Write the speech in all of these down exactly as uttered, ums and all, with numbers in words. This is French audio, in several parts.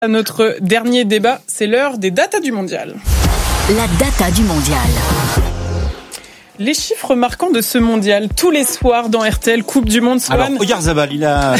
À notre dernier débat, c'est l'heure des datas du mondial. La data du mondial. Les chiffres marquants de ce mondial, tous les soirs dans R T L, Coupe du Monde, Swan. Alors, Oyarzabal, il a...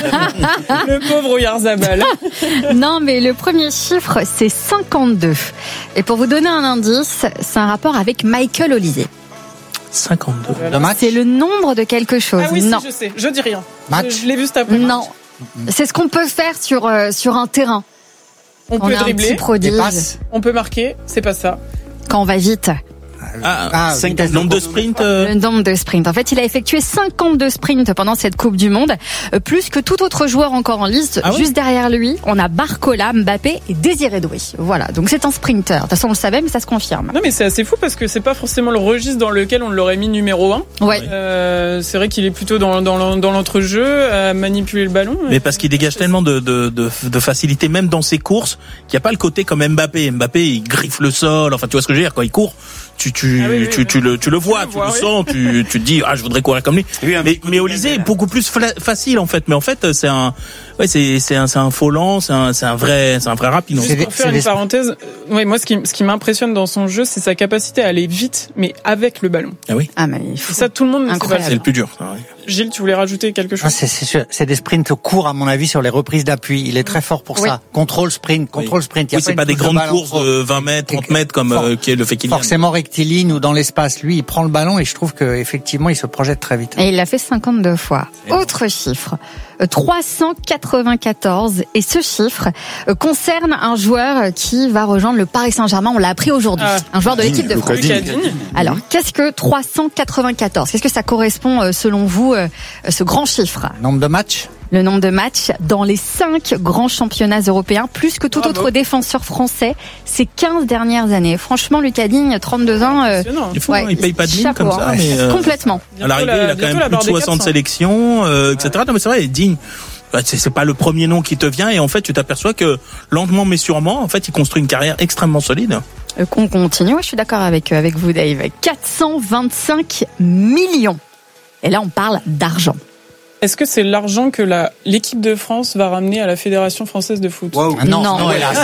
Le pauvre Oyarzabal. Non, mais le premier chiffre, c'est cinquante-deux. Et pour vous donner un indice, c'est un rapport avec Michael Ollier. cinquante-deux. Voilà. Le match. C'est le nombre de quelque chose. Ah oui, non. si, je sais, je dis rien. Match. Je, je l'ai vu cet après. Non. C'est ce qu'on peut faire sur, euh, sur un terrain. On On peut est un petit dribbler, prodige. Des passes. on peut marquer, c'est pas ça. Quand on va vite. Ah, Ah, cinq vitesse nombre de de sprint. euh, Le nombre de sprints. En fait, il a effectué cinquante-deux sprints pendant cette Coupe du Monde, euh, plus que tout autre joueur encore en liste. Ah ouais. Juste derrière lui, on a Barcola, Mbappé et Désiré Doué. Voilà, donc c'est un sprinter. De toute façon, on le savait, mais ça se confirme. Non mais c'est assez fou parce que c'est pas forcément le registre dans lequel on l'aurait mis numéro un. Ouais. Euh, c'est vrai qu'il est plutôt dans, dans, l'en- dans l'entrejeu, à manipuler le ballon. Mais parce qu'il dégage tellement de, de, de, de facilité, même dans ses courses, qu'il n'y a pas le côté comme Mbappé. Mbappé, il griffe le sol. Enfin, tu vois ce que je veux dire, quand il court, tu, tu, Ah oui, oui, tu, oui. tu le, tu le vois, le tu vois, le oui. sens, tu, tu te dis, ah, je voudrais courir comme lui. Oui, un Mais, petit coup mais de Olysée est Dembélé. beaucoup plus fla- facile, en fait. Mais en fait, c'est un, ouais, c'est, c'est un, c'est un faux lent, c'est un, c'est un vrai, c'est un vrai rapide. Juste C'est des- pour faire c'est une des- parenthèse, ouais, moi ce qui, ce qui m'impressionne dans son jeu, c'est sa capacité à aller vite, mais avec le ballon. Ah oui. Ah, mais il faut... Et ça, tout le monde ne sait pas. Incroyable. C'est le plus dur. ça, ouais. Gilles, tu voulais rajouter quelque chose? Ah, c'est, c'est, sûr. C'est des sprints courts, à mon avis, sur les reprises d'appui. Il est très fort pour Oui. ça. Contrôle sprint, contrôle Oui. sprint. Il y a Oui, c'est une pas des touche de grandes balle courses entre- de vingt mètres, trente mètres comme For- euh, qui est le fait qu'il Forcément rectiligne ou dans l'espace. Lui, il prend le ballon et je trouve que effectivement, il se projette très vite. Et il l'a fait cinquante-deux fois. Autre chiffre, euh, trois cent quatre-vingt-quatorze. Et ce chiffre euh, concerne un joueur qui va rejoindre le Paris Saint-Germain. On l'a appris aujourd'hui. Ah. Un joueur de l'équipe de France. Lucas Digne. Alors, qu'est-ce que trois cent quatre-vingt-quatorze? Qu'est-ce que ça correspond, euh, selon vous, euh, ce grand chiffre? Nombre de matchs. Le nombre de matchs dans les cinq grands championnats européens, plus que tout Bravo. autre défenseur français ces quinze dernières années. Franchement, Lucas Digne, trente-deux ans, euh, Impressionnant. Il faut, ouais, hein, il paye pas de ligne chapeau, comme ça, hein. mais, euh, Complètement. À l'arrivée, il a quand bientôt même la plus barre de des soixante quatre cents. sélections, euh, et cetera. Non, mais c'est vrai, digne. Bah, C'est, c'est pas le premier nom qui te vient, et en fait, tu t'aperçois que lentement mais sûrement, en fait, il construit une carrière extrêmement solide. Euh, Qu'on continue, ouais, je suis d'accord avec, euh, avec vous, Dave. quatre cent vingt-cinq millions. Et là, on parle d'argent. Est-ce que c'est l'argent que la, l'équipe de France va ramener à la Fédération française de foot? Ah non, Non. non, hélas.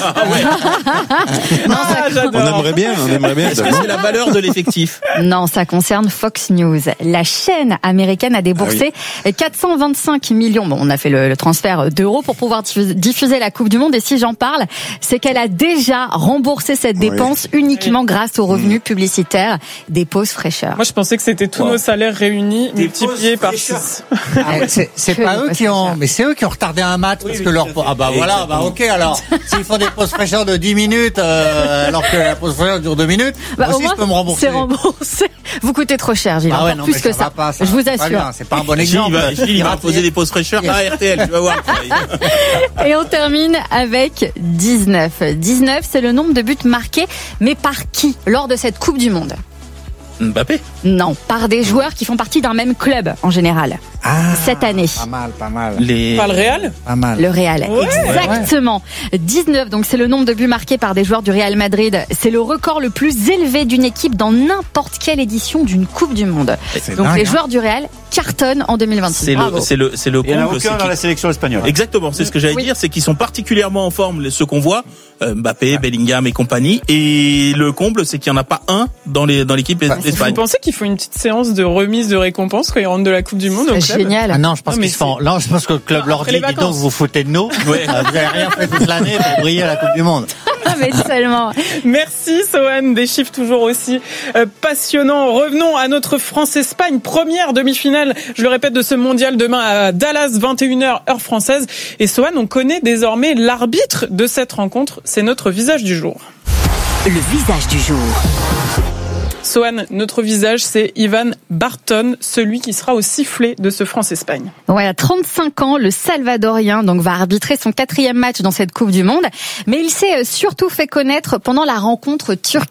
Non, ça, Ah, j'adore. On aimerait bien, on aimerait bien. Est-ce que c'est la valeur de l'effectif? non, ça concerne Fox News. La chaîne américaine a déboursé quatre cent vingt-cinq millions. Bon, on a fait le, le transfert d'euros pour pouvoir diffuser, diffuser la Coupe du Monde. Et si j'en parle, c'est qu'elle a déjà remboursé cette Oui. dépense uniquement grâce aux revenus publicitaires des pauses fraîcheurs. Moi, je pensais que c'était tous Wow. nos salaires réunis multipliés par fraîcheurs. six. Ah, c'est, c'est Que pas des eux postes qui ont, fraîcheurs. mais c'est eux qui ont retardé un match parce oui, que leur, tout à fait. ah bah voilà, bah Exactement. ok alors. S'ils font des pauses fraîcheurs de dix minutes, euh, alors que la pause fraîcheur dure deux minutes, Bah, moi au aussi moins, je peux me rembourser. c'est remboursé. Vous coûtez trop cher, Gilles. Ah ouais, encore non, plus mais que ça ça. va pas, ça Je va vous pas assure. bien, c'est pas un bon Gilles, il exemple. va, Gilles, il va va poser des pauses fraîcheurs à R T L, tu vas voir. Et on termine avec dix-neuf. dix-neuf, c'est le nombre de buts marqués, mais par qui lors de cette Coupe du Monde? Mbappé. Non, par des joueurs qui font partie d'un même club en général. Ah, Cette année. Pas mal, pas mal, Les... Pas le Real? pas mal. Le Real, Ouais. exactement. dix-neuf, donc c'est le nombre de buts marqués par des joueurs du Real Madrid. C'est le record le plus élevé d'une équipe dans n'importe quelle édition d'une Coupe du Monde. C'est Donc dingue, les hein. joueurs du Real cartonnent en deux mille vingt-six. C'est Bravo. le, c'est le, c'est le Il n'y en a comble. c'est aucun dans qui- la sélection espagnole. Exactement, c'est ce que j'allais Oui. dire, c'est qu'ils sont particulièrement en forme, les- ceux qu'on voit, euh, Mbappé, Bellingham et compagnie. Et le comble, c'est qu'il n'y en a pas un dans les dans l'équipe Vous d'Espagne. pensez qu'il faut une petite séance de remise de récompense quand ils rentrent de la Coupe du Monde au C'est club? génial. Ah non, je pense Non, mais qu'ils se font, non, je pense que le club Non, leur après dit, les dis donc, vacances. vous vous foutez de nous. Ouais. Euh, Vous avez rien fait toute l'année pour briller à la Coupe du Monde. Ah, mais tellement. Merci Sohan, des chiffres toujours aussi euh, passionnants. Revenons à notre France-Espagne, première demi-finale, je le répète, de ce mondial demain à Dallas, vingt et une heures heure française. Et Sohan, on connaît désormais l'arbitre de cette rencontre, c'est notre visage du jour. Le visage du jour. Sohan, notre visage, c'est Ivan Barton, celui qui sera au sifflet de ce France-Espagne. Ouais, à trente-cinq ans, le Salvadorien donc va arbitrer son quatrième match dans cette Coupe du Monde. Mais il s'est surtout fait connaître pendant la rencontre Turquie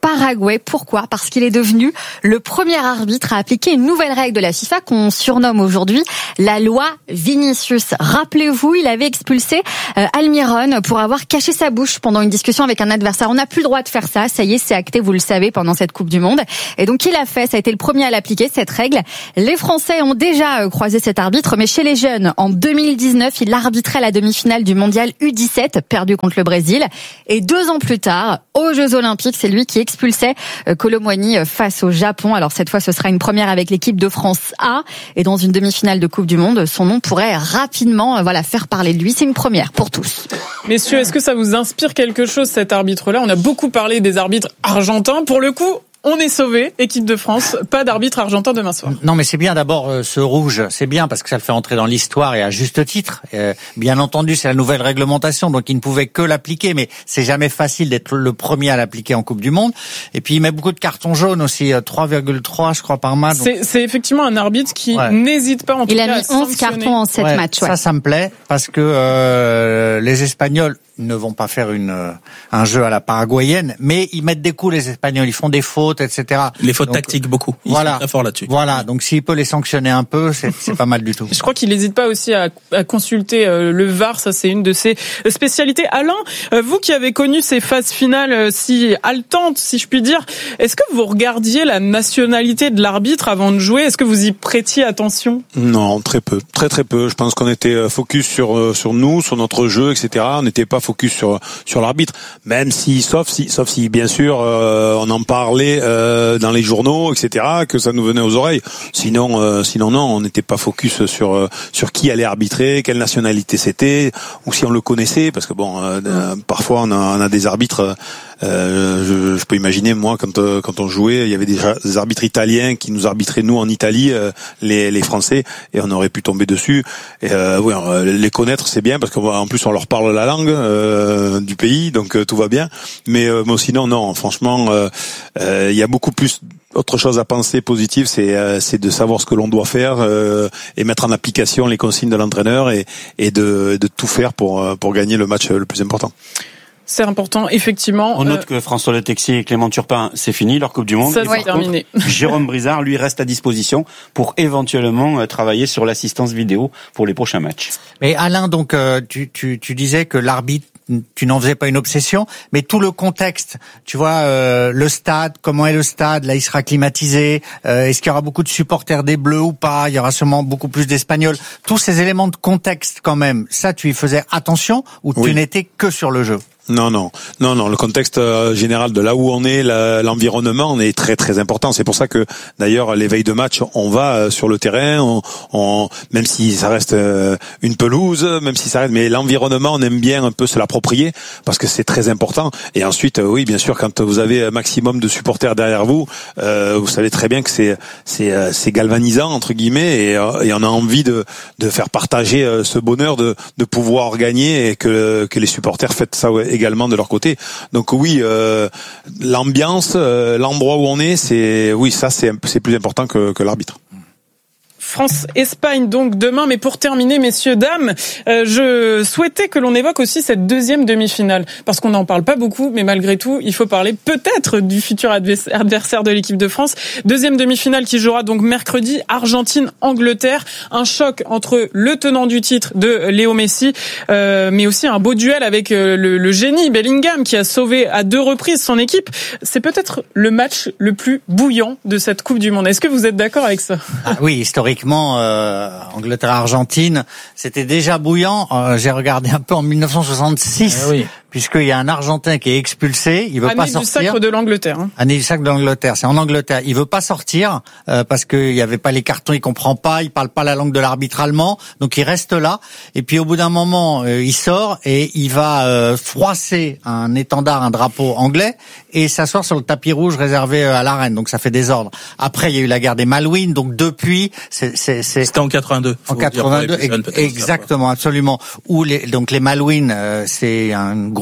Paraguay. Pourquoi ? Parce qu'il est devenu le premier arbitre à appliquer une nouvelle règle de la FIFA qu'on surnomme aujourd'hui la loi Vinicius. Rappelez-vous, il avait expulsé euh, Almiron pour avoir caché sa bouche pendant une discussion avec un adversaire. On n'a plus le droit de faire ça. Ça y est, c'est acté, vous le savez, pendant cette Coupe du Monde. Et donc, il a fait, ça a été le premier à l'appliquer, cette règle. Les Français ont déjà croisé cet arbitre, mais chez les jeunes, en deux mille dix-neuf, il arbitrait la demi-finale du mondial U dix-sept, perdu contre le Brésil. Et deux ans plus tard, aux Jeux Olympiques, c'est lui qui expulsait Kolo Muani face au Japon. Alors cette fois, ce sera une première avec l'équipe de France A. Et dans une demi-finale de Coupe du Monde, son nom pourrait rapidement voilà, faire parler de lui. C'est une première pour tous. Messieurs, est-ce que ça vous inspire quelque chose, cet arbitre-là ? On a beaucoup parlé des arbitres argentins. Pour le coup, on est sauvé, équipe de France, pas d'arbitre argentin demain soir. Non, mais c'est bien d'abord euh, ce rouge, c'est bien parce que ça le fait entrer dans l'histoire et à juste titre. Euh, bien entendu, c'est la nouvelle réglementation, donc il ne pouvait que l'appliquer, mais c'est jamais facile d'être le premier à l'appliquer en Coupe du Monde. Et puis il met beaucoup de cartons jaunes aussi, trois virgule trois je crois par match. Donc... C'est, c'est effectivement un arbitre qui ouais. n'hésite pas en tout il cas a mis à onze cartons en sept ouais, matchs. Ouais. Ça, ça me plaît parce que euh, les Espagnols ne vont pas faire une un jeu à la paraguayenne, mais ils mettent des coups les Espagnols, ils font des fautes, et cetera. Les fautes donc, tactiques beaucoup. Ils voilà, sont très forts là-dessus. Voilà, donc s'il peut les sanctionner un peu, c'est, c'est pas mal du tout. Je crois qu'il n'hésite pas aussi à, à consulter euh, le V A R, ça c'est une de ses spécialités. Alain, euh, vous qui avez connu ces phases finales euh, si haletantes, si je puis dire, est-ce que vous regardiez la nationalité de l'arbitre avant de jouer ? Est-ce que vous y prêtiez attention ? Non, très peu, très très peu. Je pense qu'on était focus sur sur nous, sur notre jeu, et cetera. On n'était pas focus sur sur l'arbitre, même si, sauf si, sauf si, bien sûr, euh, on en parlait euh, dans les journaux, et cetera, que ça nous venait aux oreilles. Sinon, euh, sinon non, on n'était pas focus sur euh, sur qui allait arbitrer, quelle nationalité c'était, ou si on le connaissait, parce que bon, euh, euh, parfois on a, on a des arbitres. Euh, je, je peux imaginer, moi, quand euh, quand on jouait, il y avait déjà des arbitres italiens qui nous arbitraient nous en Italie, euh, les les Français, et on aurait pu tomber dessus. Et euh, oui, les connaître c'est bien parce qu'en plus on leur parle la langue euh, du pays, donc euh, tout va bien. Mais euh, moi sinon non, franchement, euh, euh, il y a beaucoup plus. Autre chose à penser positive, c'est euh, c'est de savoir ce que l'on doit faire euh, et mettre en application les consignes de l'entraîneur et et de de tout faire pour pour gagner le match le plus important. C'est important, effectivement. On note euh... que François Le Texier et Clément Turpin, c'est fini leur Coupe du Monde. Ça, et c'est par terminé. Contre, Jérôme Brizard, lui, reste à disposition pour éventuellement travailler sur l'assistance vidéo pour les prochains matchs. Mais Alain, donc euh, tu, tu, tu disais que l'arbitre, tu n'en faisais pas une obsession, mais tout le contexte, tu vois, euh, le stade, comment est le stade, là il sera climatisé, euh, est-ce qu'il y aura beaucoup de supporters des Bleus ou pas, il y aura sûrement beaucoup plus d'Espagnols, tous ces éléments de contexte quand même, ça tu y faisais attention ou tu oui. n'étais que sur le jeu ? Non, non, non, non. Le contexte euh, général de là où on est, la, l'environnement, on est très, très important. C'est pour ça que, d'ailleurs, les veilles de match, on va euh, sur le terrain, on, on, même si ça reste euh, une pelouse, même si ça reste, mais l'environnement, on aime bien un peu se l'approprier parce que c'est très important. Et ensuite, euh, oui, bien sûr, quand vous avez un maximum de supporters derrière vous, euh, vous savez très bien que c'est, c'est, euh, c'est galvanisant entre guillemets, et, euh, et on a envie de, de faire partager euh, ce bonheur de, de pouvoir gagner et que, que les supporters fêtent ça. Ouais, également de leur côté. Donc oui, euh, l'ambiance, euh, l'endroit où on est, c'est oui, ça c'est c'est plus important que, que l'arbitre. France-Espagne donc demain, mais pour terminer, messieurs, dames, euh, je souhaitais que l'on évoque aussi cette deuxième demi-finale, parce qu'on n'en parle pas beaucoup, mais malgré tout, il faut parler peut-être du futur adversaire de l'équipe de France. Deuxième demi-finale qui jouera donc mercredi, Argentine-Angleterre, un choc entre le tenant du titre de Léo Messi, euh, mais aussi un beau duel avec le, le génie Bellingham qui a sauvé à deux reprises son équipe. C'est peut-être le match le plus bouillant de cette Coupe du Monde. Est-ce que vous êtes d'accord avec ça ? Ah oui, historiquement. Euh, Angleterre-Argentine, c'était déjà bouillant. Euh, j'ai regardé un peu en dix-neuf cent soixante-six, eh oui. puisqu'il y a un Argentin qui est expulsé, il veut Année pas sortir. Année du sacre de l'Angleterre. Hein. Année du sacre de l'Angleterre, c'est en Angleterre. Il veut pas sortir euh, parce qu'il y avait pas les cartons, il comprend pas, il parle pas la langue de l'arbitre allemand, donc il reste là. Et puis au bout d'un moment, euh, il sort et il va euh, froisser un étendard, un drapeau anglais et s'asseoir sur le tapis rouge réservé à la reine. Donc ça fait désordre. Après, il y a eu la guerre des Malouines, donc depuis, c'est, c'est, c'est c'était en quatre-vingt-deux. En quatre-vingt-deux, ex- exactement, absolument. Où les, donc les Malouines, euh, c'est un groupe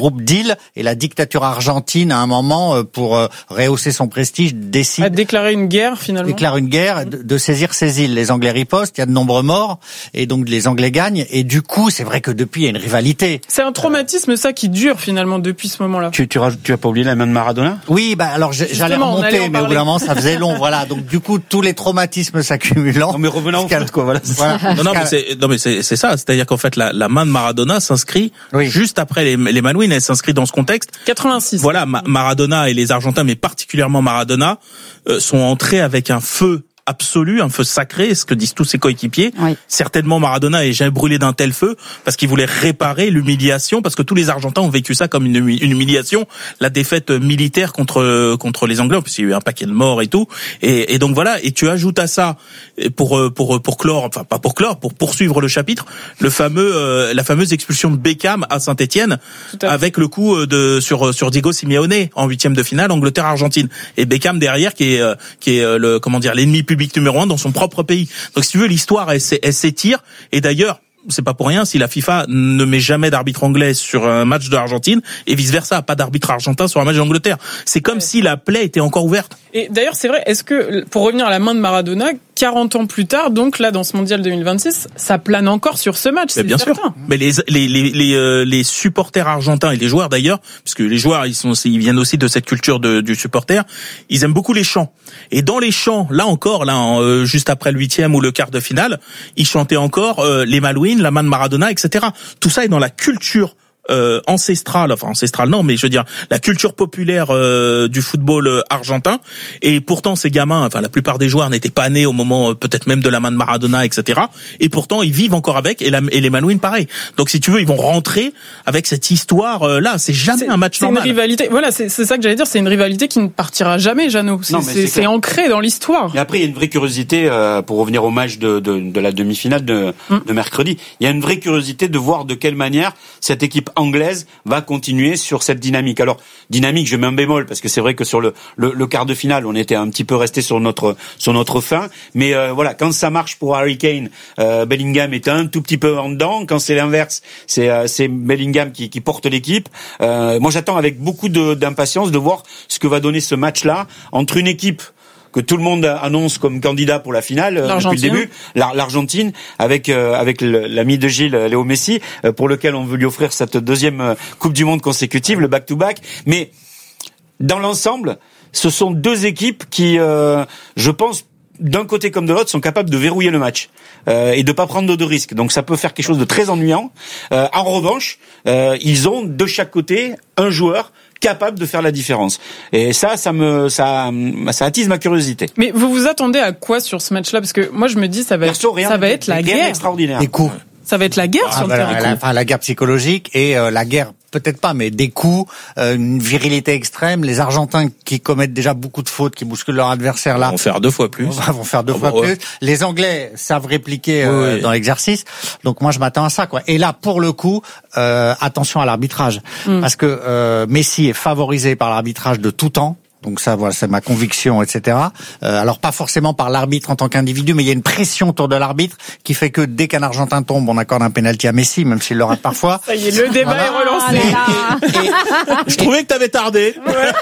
groupe deal et la dictature argentine à un moment euh, pour euh, rehausser son prestige décide à déclarer une guerre finalement. Déclare une guerre, de, de saisir ces îles. Les Anglais ripostent, il y a de nombreux morts et donc les Anglais gagnent et du coup c'est vrai que depuis il y a une rivalité. C'est un traumatisme ça qui dure finalement depuis ce moment-là. Tu tu, tu as pas oublié la main de Maradona? Oui, bah alors j'allais remonter mais au bout d'un moment ça faisait long, voilà. Donc du coup tous les traumatismes s'accumulant. Non mais revenons au foot, quoi, voilà. voilà. Non non mais c'est non mais c'est c'est ça, c'est-à-dire qu'en fait la la main de Maradona s'inscrit oui. juste après les les Man Win, elle s'inscrit dans ce contexte. quatre-vingt-six. Voilà, Ma- Maradona et les Argentins mais particulièrement Maradona euh, sont entrés avec un feu absolu, un feu sacré, ce que disent tous ses coéquipiers. Oui. Certainement Maradona est jamais brûlé d'un tel feu parce qu'il voulait réparer l'humiliation, parce que tous les Argentins ont vécu ça comme une, une humiliation, la défaite militaire contre contre les Anglais, puisqu'il y a eu un paquet de morts et tout. Et, et donc voilà. Et tu ajoutes à ça pour pour pour clore, enfin pas pour clore, pour poursuivre le chapitre, le fameux euh, la fameuse expulsion de Beckham à Saint-Étienne avec le coup de sur sur Diego Simeone en huitième de finale Angleterre-Argentine et Beckham derrière qui est euh, qui est euh, le comment dire l'ennemi public numéro un dans son propre pays. Donc si tu veux, l'histoire elle, elle s'étire et d'ailleurs c'est pas pour rien si la FIFA ne met jamais d'arbitre anglais sur un match de l'Argentine et vice versa, pas d'arbitre argentin sur un match d'Angleterre. C'est comme ouais. si la plaie était encore ouverte. Et d'ailleurs, c'est vrai, est-ce que, pour revenir à la main de Maradona, quarante ans plus tard, donc là, dans ce mondial deux mille vingt-six, ça plane encore sur ce match, c'est bien certain. sûr. Mais les, les, les, les, euh, les supporters argentins et les joueurs d'ailleurs, parce que les joueurs, ils sont, ils viennent aussi de cette culture de, du supporter, ils aiment beaucoup les chants. Et dans les chants, là encore, là, en, euh, juste après le huitième ou le quart de finale, ils chantaient encore euh, les Malouines, la main de Maradona, et cetera. Tout ça est dans la culture Euh, ancestrale, enfin ancestrale non, mais je veux dire la culture populaire euh, du football euh, argentin. Et pourtant ces gamins, enfin la plupart des joueurs n'étaient pas nés au moment euh, peut-être même de la main de Maradona, et cetera. Et pourtant ils vivent encore avec. Et, la, et les Malouines pareil. Donc si tu veux, ils vont rentrer avec cette histoire euh, là. C'est jamais c'est, un match c'est normal. C'est une rivalité. Voilà, c'est, c'est ça que j'allais dire. C'est une rivalité qui ne partira jamais, Jeannot. C'est, non, mais c'est, c'est, c'est ancré dans l'histoire. Et après il y a une vraie curiosité euh, pour revenir au match de, de, de la demi-finale de, mm. de mercredi. Il y a une vraie curiosité de voir de quelle manière cette équipe anglaise va continuer sur cette dynamique. Alors, dynamique, je mets un bémol, parce que c'est vrai que sur le, le, le quart de finale, on était un petit peu resté sur notre, sur notre fin. Mais euh, voilà, quand ça marche pour Harry Kane, euh, Bellingham est un tout petit peu en dedans. Quand c'est l'inverse, c'est, euh, c'est Bellingham qui, qui porte l'équipe. Euh, moi, j'attends avec beaucoup de, d'impatience de voir ce que va donner ce match-là entre une équipe que tout le monde annonce comme candidat pour la finale euh, depuis le début, l'Argentine, avec euh, avec l'ami de Gilles, Léo Messi, euh, pour lequel on veut lui offrir cette deuxième Coupe du Monde consécutive, le back-to-back. Mais dans l'ensemble, ce sont deux équipes qui, euh, je pense, d'un côté comme de l'autre, sont capables de verrouiller le match euh, et de pas prendre de risques. Donc ça peut faire quelque chose de très ennuyant. Euh, en revanche, euh, ils ont de chaque côté un joueur capable de faire la différence. Et ça, ça me, ça, ça attise ma curiosité. Mais vous vous attendez à quoi sur ce match-là? Parce que moi, je me dis, ça va Perso, être, rien, ça va être la guerre. Extraordinaire. Des coups. Ça va être la guerre ah, sur bah, le terrain. La, enfin, la guerre psychologique et euh, la guerre, peut-être pas, mais des coups, euh, une virilité extrême. Les Argentins qui commettent déjà beaucoup de fautes, qui bousculent leur adversaire là, vont faire deux fois plus. Vont faire deux oh, fois bah, ouais. plus. Les Anglais savent répliquer euh, oui, oui. dans l'exercice. Donc moi, je m'attends à ça, quoi. Et là, pour le coup, euh, attention à l'arbitrage, mm. parce que euh, Messi est favorisé par l'arbitrage de tout temps. Donc ça, voilà, c'est ma conviction, et cetera. Euh, alors pas forcément par l'arbitre en tant qu'individu, mais il y a une pression autour de l'arbitre qui fait que dès qu'un Argentin tombe, on accorde un pénalty à Messi, même s'il le rate parfois. Ça y est, le débat voilà. est relancé. Ah, et, et, Je trouvais que t'avais tardé.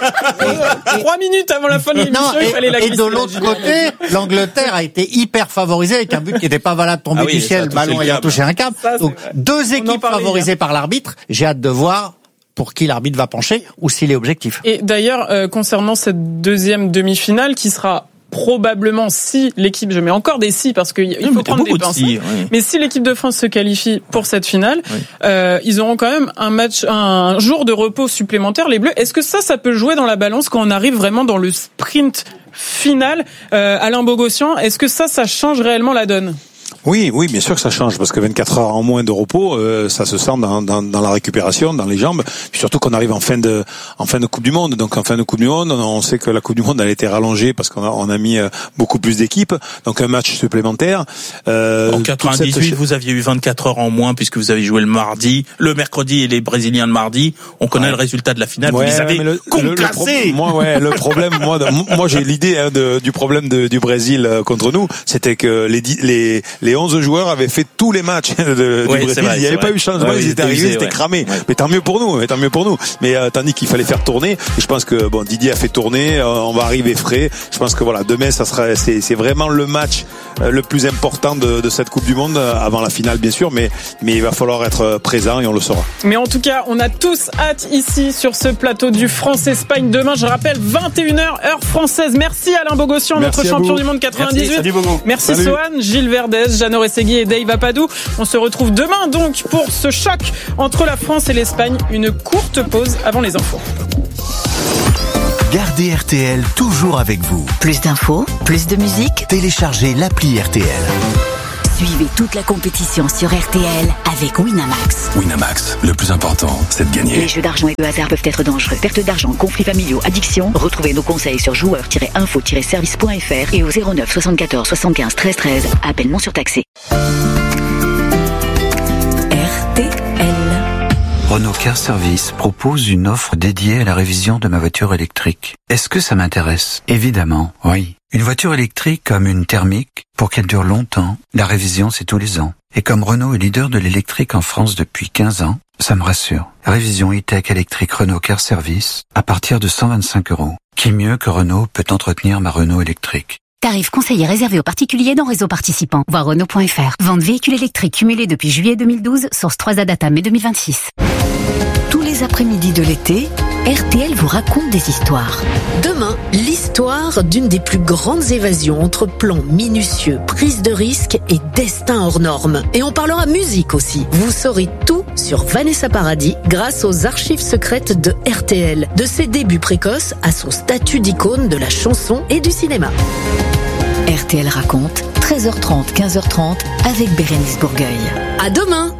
Ouais. Trois minutes avant la fin de l'émission, non, et, il fallait la Et de l'autre côté, l'Angleterre a été hyper favorisée avec un but qui n'était pas valable, tombé ah oui, du ciel, le ballon ayant touché un câble. Ça, donc deux équipes favorisées par l'arbitre. J'ai hâte de voir pour qui l'arbitre va pencher ou s'il est objectif. Et d'ailleurs, euh, concernant cette deuxième demi-finale qui sera probablement si l'équipe, je mets encore des si parce qu'il faut oui, prendre des pincettes, si, oui. mais si l'équipe de France se qualifie pour cette finale, oui. euh, ils auront quand même un match, un jour de repos supplémentaire, les Bleus. Est-ce que ça, ça peut jouer dans la balance quand on arrive vraiment dans le sprint final? euh, Alain Bogossian, est-ce que ça, ça change réellement la donne? Oui, oui, bien sûr que ça change parce que vingt-quatre heures en moins de repos, euh, ça se sent dans, dans, dans la récupération, dans les jambes. Puis surtout qu'on arrive en fin de, en fin de Coupe du Monde. Donc en fin de Coupe du Monde, on sait que la Coupe du Monde elle a été rallongée parce qu'on a, on a mis beaucoup plus d'équipes. Donc un match supplémentaire. Euh, en quatre-vingt-dix-huit, cette... vous aviez eu vingt-quatre heures en moins puisque vous avez joué le mardi, le mercredi et les Brésiliens le mardi. On connaît ouais. le résultat de la finale. Ouais, vous les avez le, concassés. Le pro... Moi, ouais, le problème, moi, moi j'ai l'idée hein, de, du problème de, du Brésil contre nous, c'était que les, les, les les onze joueurs avaient fait tous les matchs de, de, ouais, du Brésil. vrai, il n'y avait pas vrai. eu changement, ouais, ils étaient arrivés, usés, c'était ouais. cramé. Ouais. Mais tant mieux pour nous, mais tant mieux pour nous. Mais euh, tandis qu'il fallait faire tourner, et je pense que bon, Didier a fait tourner, euh, on va arriver frais. Je pense que voilà, demain, ça sera, c'est, c'est vraiment le match euh, le plus important de, de cette Coupe du Monde, euh, avant la finale bien sûr, mais mais il va falloir être présent et on le saura. Mais en tout cas, on a tous hâte ici sur ce plateau du France-Espagne demain. Je rappelle vingt et une heures heure française. Merci Alain Bogossian, Merci notre champion du monde quatre-vingt-dix-huit. Merci, salut Bogo. Merci Salut. Sohan, Gilles Verdez, Jeannot Rességui et Dave Apadou. On se retrouve demain donc pour ce choc entre la France et l'Espagne. Une courte pause avant les infos. Gardez R T L toujours avec vous. Plus d'infos, plus de musique. Téléchargez l'appli R T L. Suivez toute la compétition sur R T L avec Winamax. Winamax, le plus important, c'est de gagner. Les jeux d'argent et de hasard peuvent être dangereux. Perte d'argent, conflits familiaux, addiction. Retrouvez nos conseils sur joueurs tiret info tiret service point f r et au zéro neuf soixante-quatorze soixante-quinze treize treize. Appel non surtaxé. R T L. Renault Car Service propose une offre dédiée à la révision de ma voiture électrique. Est-ce que ça m'intéresse? Évidemment, oui. Une voiture électrique comme une thermique, pour qu'elle dure longtemps, la révision c'est tous les ans. Et comme Renault est leader de l'électrique en France depuis quinze ans, ça me rassure. Révision e-tech électrique Renault Car Service à partir de cent vingt-cinq euros. Qui mieux que Renault peut entretenir ma Renault électrique? Tarif conseillé réservé aux particuliers dans réseau participant. Voir Renault point f r. Vente véhicule électrique cumulée depuis juillet deux mille douze, source trois A Data mai deux mille vingt-six. Tous les après-midi de l'été, R T L vous raconte des histoires. Demain, l'histoire d'une des plus grandes évasions entre plans minutieux, prise de risque et destin hors norme. Et on parlera musique aussi. Vous saurez tout sur Vanessa Paradis grâce aux archives secrètes de R T L. De ses débuts précoces à son statut d'icône de la chanson et du cinéma. R T L raconte, treize heures trente, quinze heures trente avec Bérénice Bourgueil. À demain!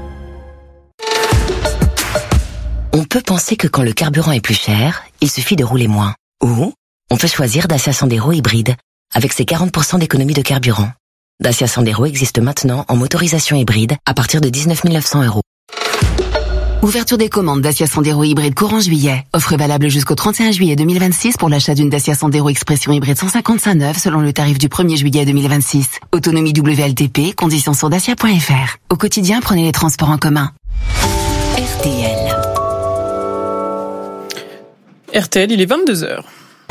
On peut penser que quand le carburant est plus cher, il suffit de rouler moins. Ou on peut choisir Dacia Sandero hybride, avec ses quarante pour cent d'économie de carburant. Dacia Sandero existe maintenant en motorisation hybride à partir de dix-neuf mille neuf cents euros. Ouverture des commandes Dacia Sandero hybride courant juillet. Offre valable jusqu'au trente et un juillet deux mille vingt-six pour l'achat d'une Dacia Sandero Expression hybride cent cinquante-cinq neuve selon le tarif du premier juillet deux mille vingt-six. Autonomie W L T P, conditions sur dacia point f r. Au quotidien, prenez les transports en commun. R T L. R T L, il est vingt-deux heures.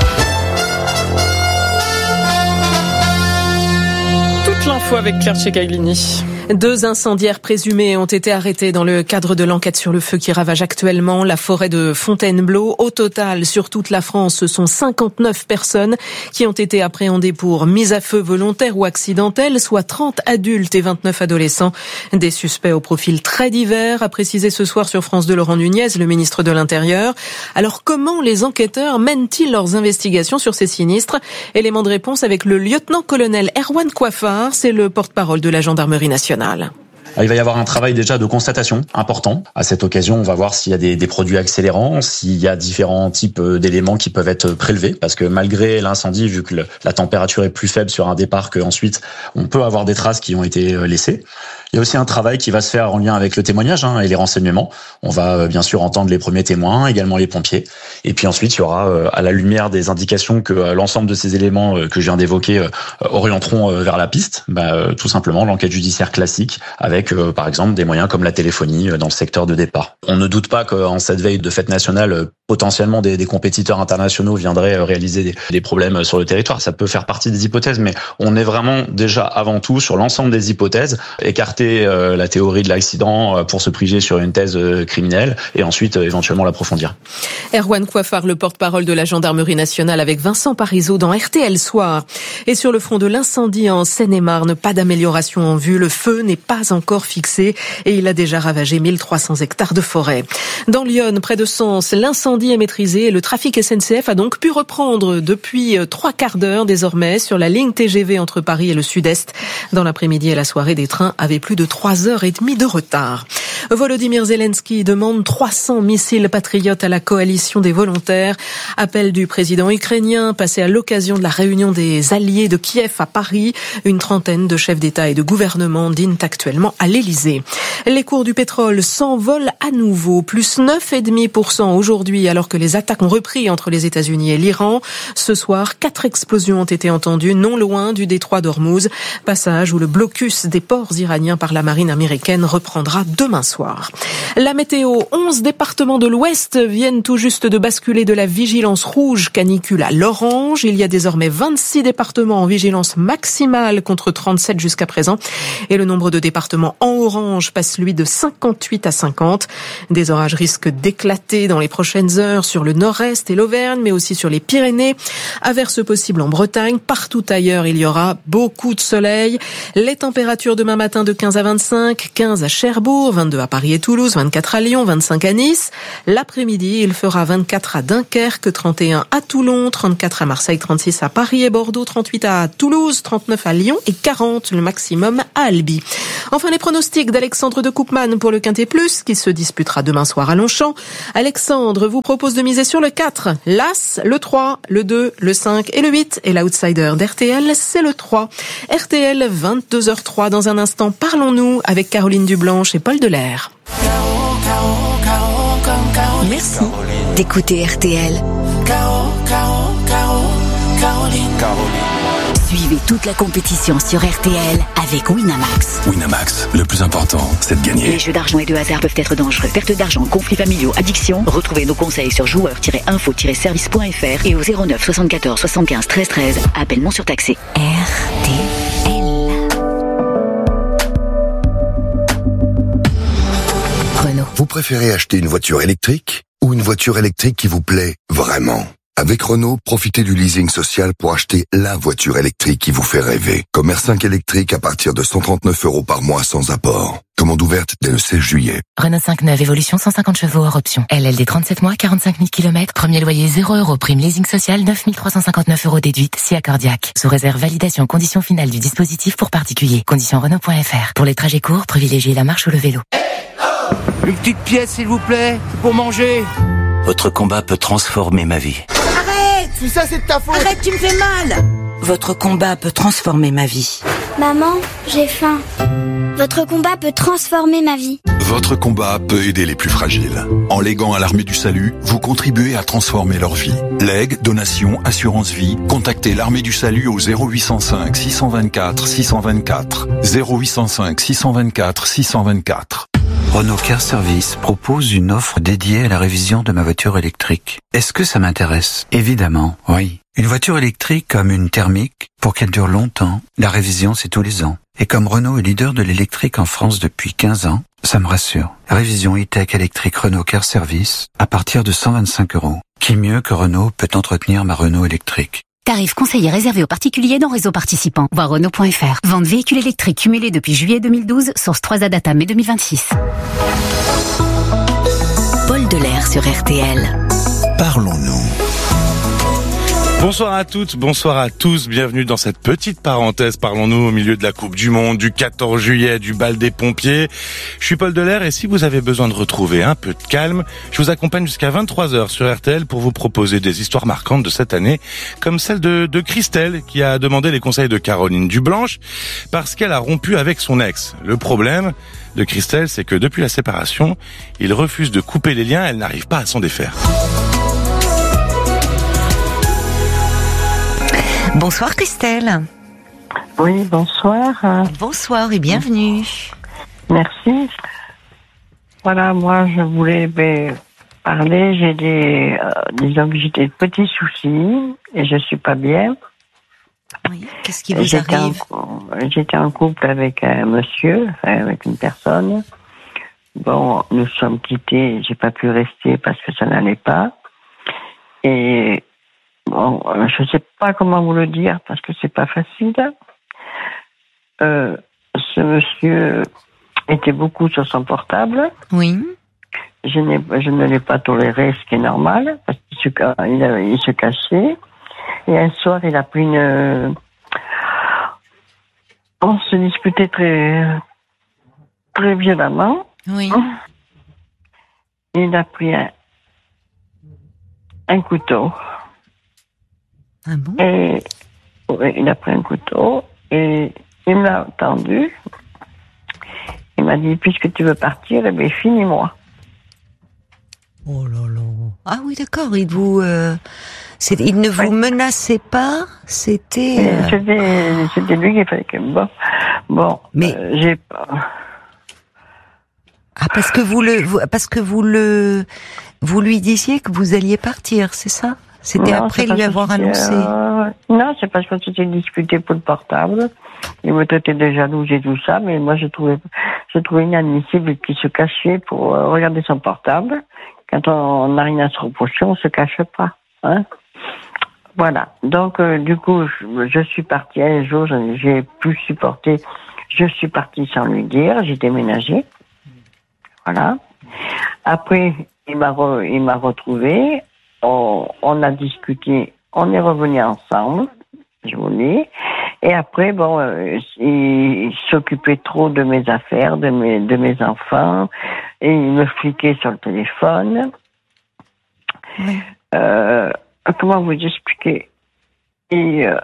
Toute l'info avec Claire Cecaglini. Deux incendiaires présumés ont été arrêtés dans le cadre de l'enquête sur le feu qui ravage actuellement la forêt de Fontainebleau. Au total, sur toute la France, ce sont cinquante-neuf personnes qui ont été appréhendées pour mise à feu volontaire ou accidentelle, soit trente adultes et vingt-neuf adolescents. Des suspects au profil très divers, a précisé ce soir sur France deux Laurent Nunez, le ministre de l'Intérieur. Alors comment les enquêteurs mènent-ils leurs investigations sur ces sinistres? Élément de réponse avec le lieutenant-colonel Erwan Coiffard, c'est le porte-parole de la gendarmerie nationale. Il va y avoir un travail déjà de constatation important. À cette occasion, on va voir s'il y a des, des produits accélérants, s'il y a différents types d'éléments qui peuvent être prélevés, parce que malgré l'incendie, vu que le, la température est plus faible sur un départ qu'ensuite, on peut avoir des traces qui ont été laissées. Il y a aussi un travail qui va se faire en lien avec le témoignage hein, et les renseignements. On va bien sûr entendre les premiers témoins, également les pompiers. Et puis ensuite, il y aura, à la lumière des indications que l'ensemble de ces éléments que je viens d'évoquer orienteront vers la piste, bah, tout simplement l'enquête judiciaire classique avec, par exemple, des moyens comme la téléphonie dans le secteur de départ. On ne doute pas qu'en cette veille de fête nationale, potentiellement des, des compétiteurs internationaux viendraient réaliser des, des problèmes sur le territoire. Ça peut faire partie des hypothèses, mais on est vraiment déjà avant tout sur l'ensemble des hypothèses, écarter euh, la théorie de l'accident pour se priger sur une thèse criminelle et ensuite euh, éventuellement l'approfondir. Erwan Coiffard, le porte-parole de la gendarmerie nationale avec Vincent Parisot dans R T L Soir. Et sur le front de l'incendie en Seine-et-Marne, pas d'amélioration en vue. Le feu n'est pas encore fixé et il a déjà ravagé mille trois cents hectares de forêt. Dans Lyon, près de Sens, l'incendie est maîtrisé et le trafic S N C F a donc pu reprendre depuis trois quarts d'heure désormais sur la ligne T G V entre Paris et le Sud-Est. Dans l'après-midi et la soirée, des trains avaient plus de trois heures et demie de retard. Volodymyr Zelensky demande trois cents missiles patriotes à la coalition des volontaires. Appel du président ukrainien passé à l'occasion de la réunion des alliés de Kiev à Paris. Une trentaine de chefs d'État et de gouvernement dînent actuellement à l'Élysée. Les cours du pétrole s'envolent à nouveau, plus neuf virgule cinq pour cent aujourd'hui alors que les attaques ont repris entre les États-Unis et l'Iran. Ce soir, quatre explosions ont été entendues non loin du détroit d'Ormuz, passage où le blocus des ports iraniens par la marine américaine reprendra demain soir. La météo, onze départements de l'Ouest viennent tout juste de basculer de la vigilance rouge canicule à l'orange. Il y a désormais vingt-six départements en vigilance maximale contre trente-sept jusqu'à présent. Et le nombre de départements en orange passe lui de cinquante-huit à cinquante. Des orages risquent d'éclater dans les prochaines heures sur le nord-est et l'Auvergne, mais aussi sur les Pyrénées. Averses possibles en Bretagne. Partout ailleurs, il y aura beaucoup de soleil. Les températures demain matin de quinze à vingt-cinq, quinze à Cherbourg, vingt-deux à Paris et Toulouse, vingt-quatre à Lyon, vingt-cinq à Nice. L'après-midi, il fera vingt-quatre à Dunkerque, trente et un à Toulon, trente-quatre à Marseille, trente-six à Paris et Bordeaux, trente-huit à Toulouse, trente-neuf à Lyon et quarante le maximum à Albi. Enfin, les pronostics d'Alexandre de Koopman pour le Quintet Plus, qui se disputera demain soir à Longchamp. Alexandre vous propose de miser sur le quatre, l'As, le trois, le deux, le cinq et le huit. Et l'outsider d'R T L, c'est le trois. R T L, vingt-deux heures zéro trois. Dans un instant, parlons-nous avec Caroline Dublanche et Paul Delair. Merci d'écouter R T L. Suivez toute la compétition sur R T L avec Winamax. Winamax, le plus important, c'est de gagner. Les jeux d'argent et de hasard peuvent être dangereux. Perte d'argent, conflits familiaux, addiction. Retrouvez nos conseils sur joueurs tiret info tiret service point f r et au zéro neuf soixante-quatorze soixante-quinze treize treize. Appel non surtaxé. R T L. Renault. Vous préférez acheter une voiture électrique ou une voiture électrique qui vous plaît vraiment ? Avec Renault, profitez du leasing social pour acheter la voiture électrique qui vous fait rêver. Comme R cinq électrique à partir de cent trente-neuf euros par mois sans apport. Commande ouverte dès le seize juillet. Renault cinq neuf Évolution cent cinquante chevaux hors option. L L D trente-sept mois, quarante-cinq mille kilomètres. Premier loyer zéro euros. Prime leasing social neuf mille trois cent cinquante-neuf euros déduite. Si accordiaque. Sous réserve validation condition finale du dispositif pour particulier. Condition Renault point F R. Pour les trajets courts, privilégiez la marche ou le vélo. Une petite pièce s'il vous plaît, pour manger. Votre combat peut transformer ma vie. Arrête! Tout ça c'est de ta faute! Arrête, tu me fais mal! Votre combat peut transformer ma vie. Maman, j'ai faim. Votre combat peut transformer ma vie. Votre combat peut aider les plus fragiles. En léguant à l'Armée du Salut, vous contribuez à transformer leur vie. Legs, donations, assurance vie, contactez l'Armée du Salut au zéro huit cent cinq six cent vingt-quatre six cent vingt-quatre. zéro huit cent cinq six cent vingt-quatre six cent vingt-quatre. Renault Car Service propose une offre dédiée à la révision de ma voiture électrique. Est-ce que ça m'intéresse? Évidemment, oui. Une voiture électrique comme une thermique, pour qu'elle dure longtemps, la révision c'est tous les ans. Et comme Renault est leader de l'électrique en France depuis quinze ans, ça me rassure. Révision e-tech électrique Renault Car Service à partir de cent vingt-cinq euros. Qui mieux que Renault peut entretenir ma Renault électrique? Tarif conseillé réservé aux particuliers dans réseau participant. Voir Renault point F R. Vente véhicules électriques cumulés depuis juillet deux mille douze. Source trois A Data mai deux mille vingt-six. Paul Delair sur R T L. Parlons-nous. Bonsoir à toutes, bonsoir à tous, bienvenue dans cette petite parenthèse, parlons-nous au milieu de la Coupe du Monde, du quatorze juillet, du bal des pompiers. Je suis Paul Delair et si vous avez besoin de retrouver un peu de calme, je vous accompagne jusqu'à vingt-trois heures sur R T L pour vous proposer des histoires marquantes de cette année, comme celle de, de Christelle qui a demandé les conseils de Caroline Dublanche parce qu'elle a rompu avec son ex. Le problème de Christelle, c'est que depuis la séparation, il refuse de couper les liens, elle n'arrive pas à s'en défaire. Bonsoir Christelle. Oui, bonsoir. Bonsoir et bienvenue. Merci. Voilà, moi je voulais ben, parler, j'ai des, euh, disons que j'ai des petits soucis et je suis pas bien. Oui, qu'est-ce qui vous j'étais arrive en, J'étais en couple avec un monsieur, enfin, avec une personne. Bon, nous sommes quittés, j'ai pas pu rester parce que ça n'allait pas. Et bon, je ne sais pas comment vous le dire parce que c'est pas facile. Euh, ce monsieur était beaucoup sur son portable. Oui. Je, n'ai, je ne l'ai pas toléré, ce qui est normal, parce qu'il se, il, a, il se cachait. Et un soir, il a pris une... On se disputait très, très violemment. Oui. Il a pris un, un couteau. Ah bon? Et oui, il a pris un couteau et il me l'a tendu. Il m'a dit, puisque tu veux partir, eh bien, finis-moi. Oh là là. Ah oui, d'accord. Il vous, euh, c'est, il ne vous ouais. menaçait pas. C'était. Euh... C'était, c'était lui qui fallait que bon, bon. Mais euh, j'ai pas. Ah, parce que vous le, vous, parce que vous le, vous lui disiez que vous alliez partir, c'est ça? C'était non, après lui avoir annoncé. Euh, non, c'est parce qu'on s'était disputé pour le portable. Il me traitait de jalouse et tout ça, mais moi je trouvais, je trouvais inadmissible qu'il se cachait pour euh, regarder son portable. Quand on n'a rien à se reprocher, on se cache pas, hein. Voilà. Donc euh, du coup, je, je suis partie un jour, j'ai pu supporter. Je suis partie sans lui dire, j'ai déménagé. Voilà. Après, il m'a, re, il m'a retrouvé. On, on a discuté. On est revenus ensemble. Je vous dis. Et après, bon, euh, il, il s'occupait trop de mes affaires, de mes, de mes enfants. Et il me fliquait sur le téléphone. Oui. Euh, comment vous expliquer? Et, euh,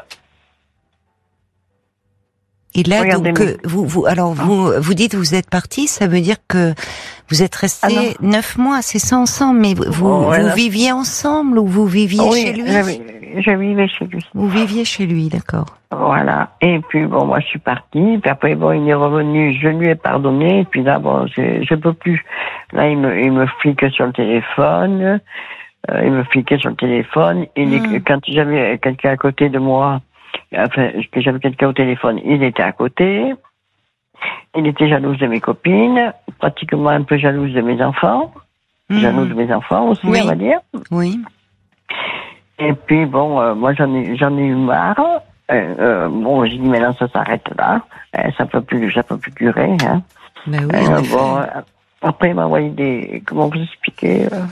Et là, donc, mes... vous, vous, alors, vous, vous dites, vous êtes parti, ça veut dire que vous êtes restés ah neuf mois, c'est ça, ensemble, mais vous, oh, ouais, vous viviez ensemble ou vous viviez oh, chez oui, lui? Je, je vivais chez lui. Vous viviez chez lui, d'accord. Voilà. Et puis, bon, moi, je suis partie, puis après, bon, il est revenu, je lui ai pardonné, et puis là, bon, je, je peux plus. Là, il me, il me flique sur le téléphone, euh, il me fliquait sur le téléphone, il mmh. est, quand j'avais quelqu'un à côté de moi, enfin, que j'avais quelqu'un au téléphone, il était à côté. Il était jalouse de mes copines, pratiquement un peu jalouse de mes enfants. Mmh. Jalouse de mes enfants aussi, oui. on va dire. Oui. Et puis, bon, euh, moi, j'en ai, j'en ai eu marre. Euh, euh, bon, j'ai dit, maintenant, ça s'arrête là. Euh, ça peut plus, ça peut plus durer, hein. Ben oui, euh, bon, euh, après, il m'a envoyé des, comment vous expliquer, euh,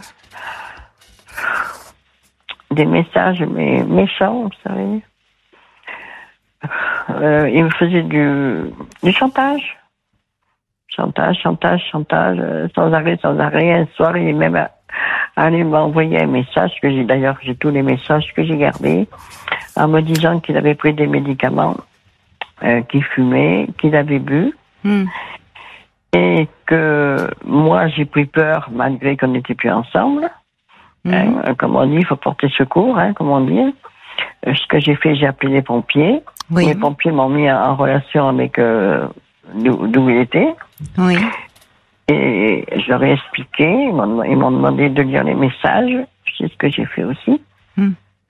des messages, mais méchants, vous savez. Euh, il me faisait du, du chantage. Chantage, chantage, chantage, euh, sans arrêt, sans arrêt. Un soir, il est même allé m'envoyer un message, que j'ai d'ailleurs, j'ai tous les messages que j'ai gardés, en me disant qu'il avait pris des médicaments, euh, qu'il fumait, qu'il avait bu, mm. et que moi, j'ai pris peur, malgré qu'on n'était plus ensemble. Mm. Hein, comme on dit, il faut porter secours, hein, comme on dit. Ce que j'ai fait, j'ai appelé les pompiers. Oui. Les pompiers m'ont mis en relation avec euh, d'où, d'où il était. Oui. Et je leur ai expliqué. Ils m'ont, ils m'ont demandé de lire les messages. C'est ce que j'ai fait aussi. Mm.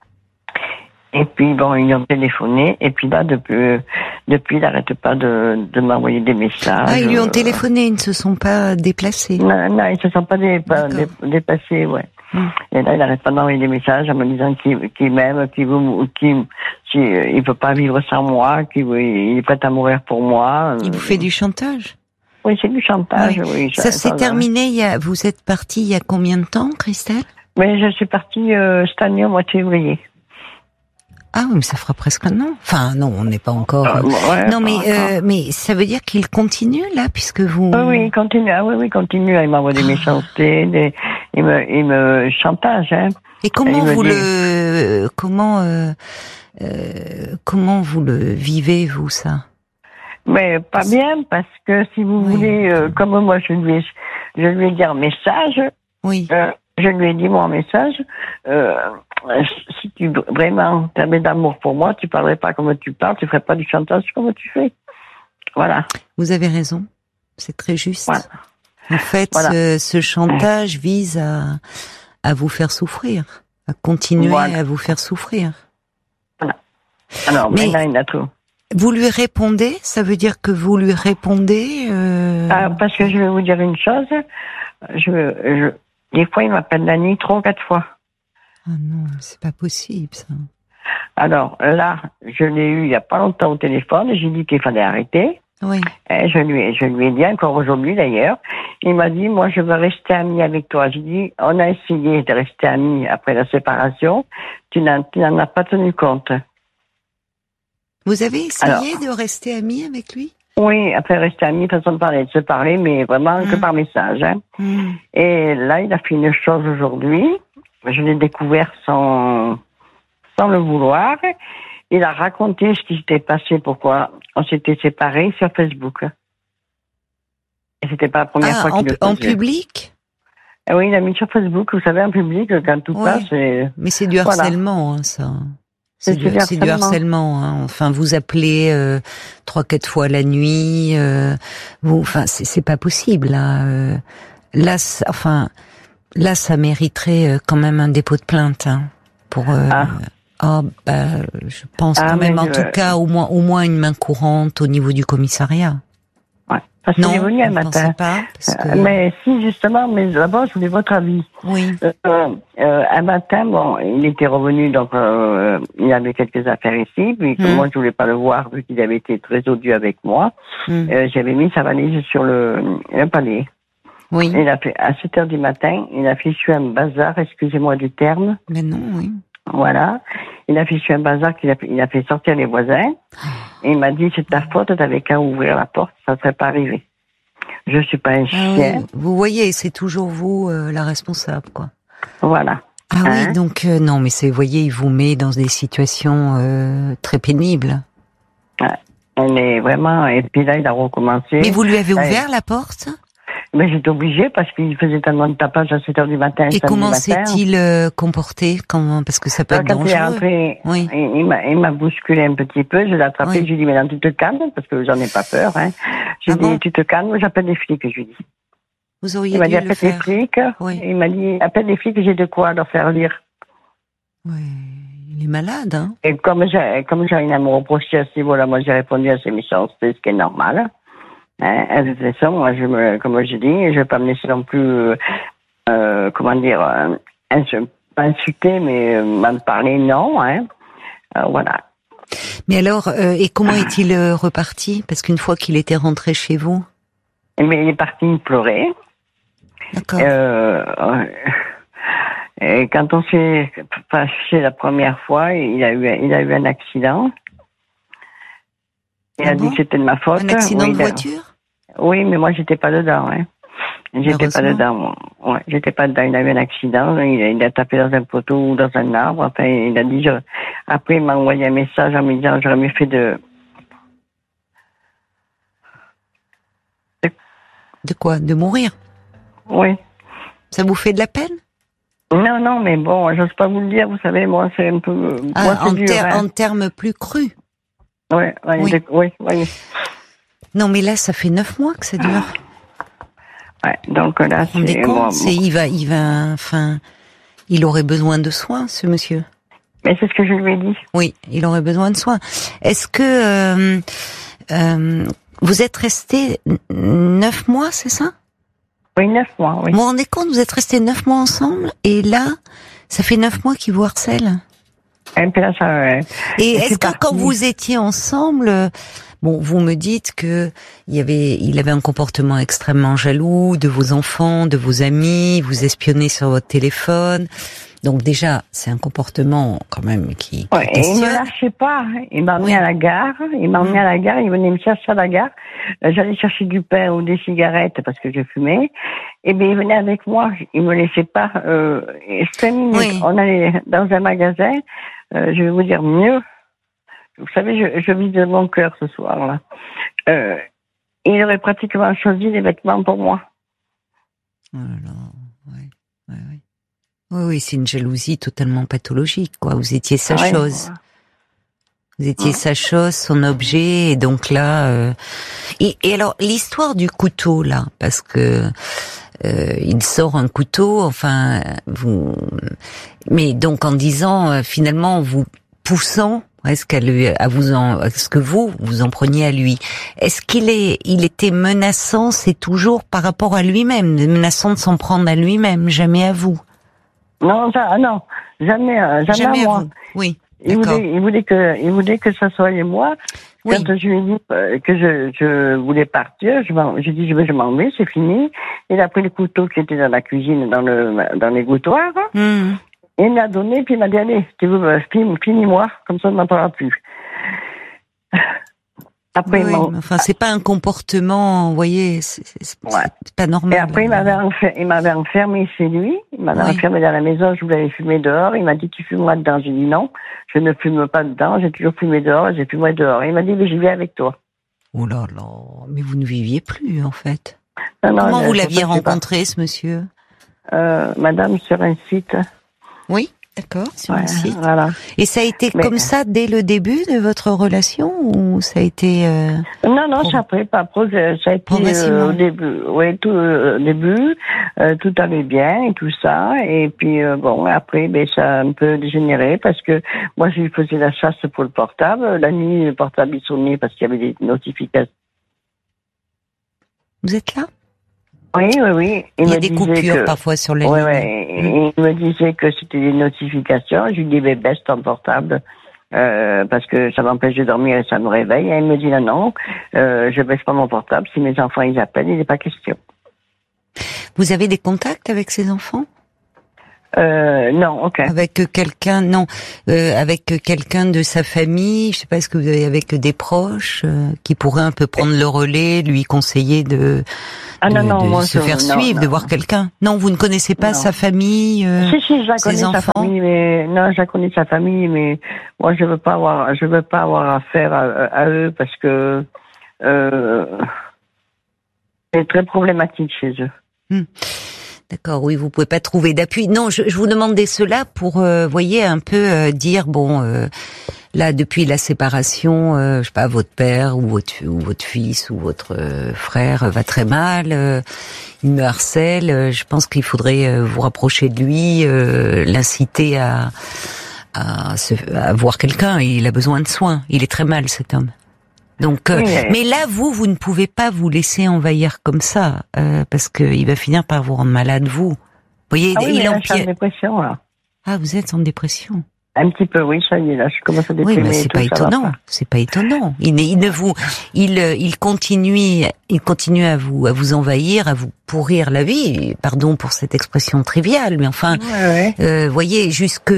Et puis, bon, ils ont téléphoné. Et puis là, depuis, depuis ils n'arrêtent pas de, de m'envoyer des messages. Ah, ils lui ont téléphoné, ils ne se sont pas déplacés. Non, non, ils ne se sont pas dé, pas dé, déplacés, ouais. Mmh. Et là, il n'arrête pas d'envoyer des messages en me disant qu'il, qu'il m'aime, qu'il veut, qu'il, qu'il, il peut pas vivre sans moi, qu'il veut, il est prêt à mourir pour moi. Il vous fait du chantage? Oui, c'est du chantage, oui. oui ça, ça s'est terminé il y a, vous êtes partie il y a combien de temps, Christelle? Mais je suis partie, euh, cette année au mois de février. Ah oui, mais ça fera presque un an. Enfin, non, on n'est pas encore. Euh, ouais, non, mais euh, mais ça veut dire qu'il continue là, puisque vous. Oui, oui, il continue. Ah oui, oui, il continue. Il m'envoie des méchancetés, des, il me, il me chantage. Hein. Et comment vous dit... le, comment, euh, euh, comment vous le vivez vous ça? Mais pas bien, parce que si vous oui. voulez, euh, comme moi, je lui ai, je lui ai dit un message. Oui. Euh, je lui ai dit mon message. Euh, si tu vraiment t'avais d'amour pour moi, tu parlerais pas comme tu parles, tu ferais pas du chantage comme tu fais. Voilà. Vous avez raison. C'est très juste. Voilà. En fait, voilà. ce, ce chantage vise à, à vous faire souffrir, à continuer voilà. à vous faire souffrir. Voilà. Alors, mais maintenant, il a tout. Vous lui répondez? Ça veut dire que vous lui répondez euh... ah, parce que je vais vous dire une chose. Je, je, des fois, il m'appelle la nuit trois ou quatre fois. Ah non, c'est pas possible, ça. Alors, là, je l'ai eu il y a pas longtemps au téléphone, j'ai dit qu'il fallait arrêter. Oui. Et je lui ai, je lui ai dit, encore aujourd'hui d'ailleurs, il m'a dit, moi, je veux rester ami avec toi. J'ai dit, on a essayé de rester amis après la séparation, tu n'en, tu n'en as pas tenu compte. Vous avez essayé Alors, de rester ami avec lui? Oui, après rester amis, façon de parler, de se parler, mais vraiment mmh. que par message. Hein. Mmh. Et là, il a fait une chose aujourd'hui. Je l'ai découvert sans, sans le vouloir. Il a raconté ce qui s'était passé, pourquoi on s'était séparés sur Facebook. Et c'était pas la première ah, fois qu'il en, le faisait. En public? Oui, il a mis sur Facebook, vous savez, en public, quand tout Ouais. passe. Et... Mais c'est du harcèlement, voilà. hein, ça. C'est, C'est du, du c'est du harcèlement. Hein. Enfin, vous appelez euh, trois, quatre fois la nuit. Euh, vous, enfin, c'est, c'est pas possible. Là, euh, là, ça, enfin, là, ça mériterait euh, quand même un dépôt de plainte hein, pour. Euh, ah. Oh, bah, je pense ah, quand même, en je... tout cas, au moins, au moins une main courante au niveau du commissariat. Ouais. Parce qu'il est venu un matin. Pas, parce que... euh, mais si, justement, mais d'abord, je voulais votre avis. Oui. Euh, euh, un matin, bon, il était revenu, donc euh, il y avait quelques affaires ici, puis mm. moi, je voulais pas le voir, vu qu'il avait été très odieux avec moi. Mm. Euh, j'avais mis sa valise sur le, le palier. Oui. Il a fait, à sept heures du matin, il a fichu un bazar, excusez-moi du terme. Mais non, oui. Voilà. Il a fichu un bazar qu'il a, il a fait sortir les voisins. Et il m'a dit, c'est ta faute, t'avais qu'à ouvrir la porte, ça serait pas arrivé. Je suis pas un chien. Ah oui. Vous voyez, c'est toujours vous euh, la responsable, quoi. Voilà. Ah hein? oui, donc euh, non, mais c'est, vous voyez, il vous met dans des situations euh, très pénibles. Ouais. On est vraiment, et puis là, il a recommencé. Mais vous lui avez ouvert ouais. la porte? Mais j'étais obligée parce qu'il faisait tellement de tapage à sept heures du matin. Et comment s'est-il euh, comporté quand, parce que ça peut Alors, être quand dangereux. Il est rentré, oui. il, il, m'a, il m'a bousculé un petit peu, je l'ai attrapé, oui. Je lui ai dit, mais non, tu te calmes, parce que j'en ai pas peur. Hein. J'ai ah dit, bon tu te calmes, j'appelle les flics, je lui ai dit. Vous auriez il m'a dû dit, le appelle faire. les flics. Oui. Il m'a dit, appelle les flics, j'ai de quoi leur faire lire. Oui, il est malade, hein. Et comme j'ai, comme j'ai rien à me reprocher à ce niveau-là, moi j'ai répondu à ses méchancetés, ce qui est normal. Hein, de toute façon, moi, je me, comme je dis, je vais pas me laisser non plus, euh, comment dire, euh, insu- pas insulter, mais euh, m'en parler, non, hein. Euh, voilà. Mais alors, euh, et comment est-il euh, reparti? Parce qu'une fois qu'il était rentré chez vous, mais il est parti me pleurer. D'accord. Euh, et quand on s'est fâché la première fois, il a eu, il a eu un accident. Il ah a bon? dit que c'était de ma faute. Un accident oui, de voiture? Oui, mais moi j'étais pas dedans. Hein. J'étais pas dedans. Ouais, j'étais pas dedans. Il a eu un accident. Il a, il a tapé dans un poteau ou dans un arbre. Enfin, il a dit. Je... Après, il m'a envoyé un message en me disant j'aurais mieux fait de. De, de quoi? De mourir? Oui. Ça vous fait de la peine? Non, non, mais bon, j'ose pas vous le dire. Vous savez, moi, c'est un peu. Ah, moi, c'est en, dur, ter- hein. en termes plus crus. Ouais, ouais, oui. De, oui, oui. Non, mais là, ça fait neuf mois que ça dure. Ouais, donc là, on c'est. Compte, moi, c'est il va, il va, enfin, il aurait besoin de soins, ce monsieur. Mais c'est ce que je lui ai dit. Oui, il aurait besoin de soins. Est-ce que euh, euh, vous êtes resté neuf mois, c'est ça? Oui, neuf mois, oui. Vous vous rendez compte, vous êtes restés neuf mois ensemble, et là, ça fait neuf mois qu'il vous harcèle. Un peu là, ça, ouais. Et est-ce que quand vous étiez ensemble, bon, vous me dites que il y avait, il avait un comportement extrêmement jaloux de vos enfants, de vos amis, vous espionnez sur votre téléphone. Donc déjà, c'est un comportement quand même qui. qui ouais, et il ne lâchait pas. Il m'a emmené oui. à la gare. Il m'a emmené mmh. à la gare. Il venait me chercher à la gare. J'allais chercher du pain ou des cigarettes parce que je fumais. Et bien il venait avec moi. Il me laissait pas. Euh, cinq minutes. Oui. On allait dans un magasin. Euh, je vais vous dire mieux. Vous savez, je, je vis de mon cœur ce soir-là. Euh, il aurait pratiquement choisi les vêtements pour moi. Oh là là, ouais, ouais, ouais. Oui, oui, c'est une jalousie totalement pathologique, quoi. Vous étiez sa ouais, chose. Voilà. Vous étiez ouais. sa chose, son objet, et donc là... Euh... Et, et alors, l'histoire du couteau, là, parce que... Euh, il sort un couteau, enfin, vous, mais donc en disant euh, finalement vous poussant, est-ce qu'à lui, à vous en, est-ce que vous vous en preniez à lui? Est-ce qu'il est, il était menaçant, c'est toujours par rapport à lui-même, menaçant de s'en prendre à lui-même, jamais à vous? Non, ça, non, jamais, euh, jamais, jamais à moi. À vous. Oui. Il voulait, il voulait que, il voulait que ça soit moi. Oui. Quand je lui ai dit que je, je voulais partir, je m'en, j'ai dit je, je m'en vais, c'est fini. Il a pris le couteau qui était dans la cuisine, dans le, dans les gouttoirs. Mmh. Il me l'a donné, puis il m'a dit allez, tu veux, finis-moi, comme ça on n'en parlera plus. Après, oui, il enfin, c'est pas un comportement, vous voyez, c'est, c'est, ouais. c'est pas normal. Et après, il m'avait, enfer, il m'avait enfermé chez lui. Il m'avait oui. enfermé dans la maison. Je voulais fumer dehors. Il m'a dit, tu fumeras dedans. J'ai dit non, je ne fume pas dedans. J'ai toujours fumé dehors. J'ai fumé dehors. Et il m'a dit, mais j'y vais avec toi. Oh là là, mais vous ne viviez plus, en fait. Non, non, Comment je, vous l'aviez rencontré, pas. ce monsieur? euh, madame, sur un site. Oui, d'accord, sur ouais, un site. Voilà. Et ça a été Mais, comme ça dès le début de votre relation ou ça a été euh, Non, non, ça après, pas pro, ça a été euh, au début. Oui, tout euh, au début, euh, tout allait bien et tout ça. Et puis euh, bon, après, ben ça a un peu dégénéré parce que moi, je lui faisais la chasse pour le portable. La nuit, le portable il sonnait parce qu'il y avait des notifications. Vous êtes là? Oui, oui, oui. Il, il y a des coupures que... parfois sur les ouais, lignes. Ouais. Mmh. Il me disait que c'était des notifications. Je lui dis, ben, baisse ton portable, euh, parce que ça m'empêche de dormir et ça me réveille. Et il me dit, non, non, euh, je baisse pas mon portable. Si mes enfants, ils appellent, il n'est pas question. Vous avez des contacts avec ces enfants? Euh, non, ok. Avec quelqu'un, non, euh, avec quelqu'un de sa famille, je sais pas, est-ce que vous avez avec des proches euh, qui pourraient un peu prendre le relais, lui conseiller de, ah, de, non, non, de moi, se je, faire non, suivre, non. de voir quelqu'un? Non, vous ne connaissez pas non. sa famille, euh, si, si, je la connais, ses enfants? sa famille, mais non, je la connais sa famille, mais moi, je veux pas avoir, je veux pas avoir affaire à, à eux parce que euh, c'est très problématique chez eux. Hmm. D'accord, oui, vous pouvez pas trouver d'appui. Non, je, je vous demandais cela pour, euh, voyez, un peu euh, dire, bon, euh, là, depuis la séparation, euh, je sais pas, votre père ou votre, ou votre fils ou votre euh, frère va très mal, euh, il me harcèle, euh, je pense qu'il faudrait euh, vous rapprocher de lui, euh, l'inciter à, à, se, à voir quelqu'un, il a besoin de soins, il est très mal cet homme. Donc, euh, oui, mais... mais là, vous, vous ne pouvez pas vous laisser envahir comme ça, euh, parce que il va finir par vous rendre malade, vous. Vous voyez, ah oui, il là, empire. Je suis en dépression, là. Ah, vous êtes en dépression. Un petit peu, oui, ça y est, là, je commence à déprimer. Oui, mais c'est pas étonnant. C'est pas étonnant. Il, il ne vous, il, il continue, il continue à vous, à vous envahir, à vous pourrir la vie. Pardon pour cette expression triviale, mais enfin, ouais, ouais. Euh, voyez, jusque,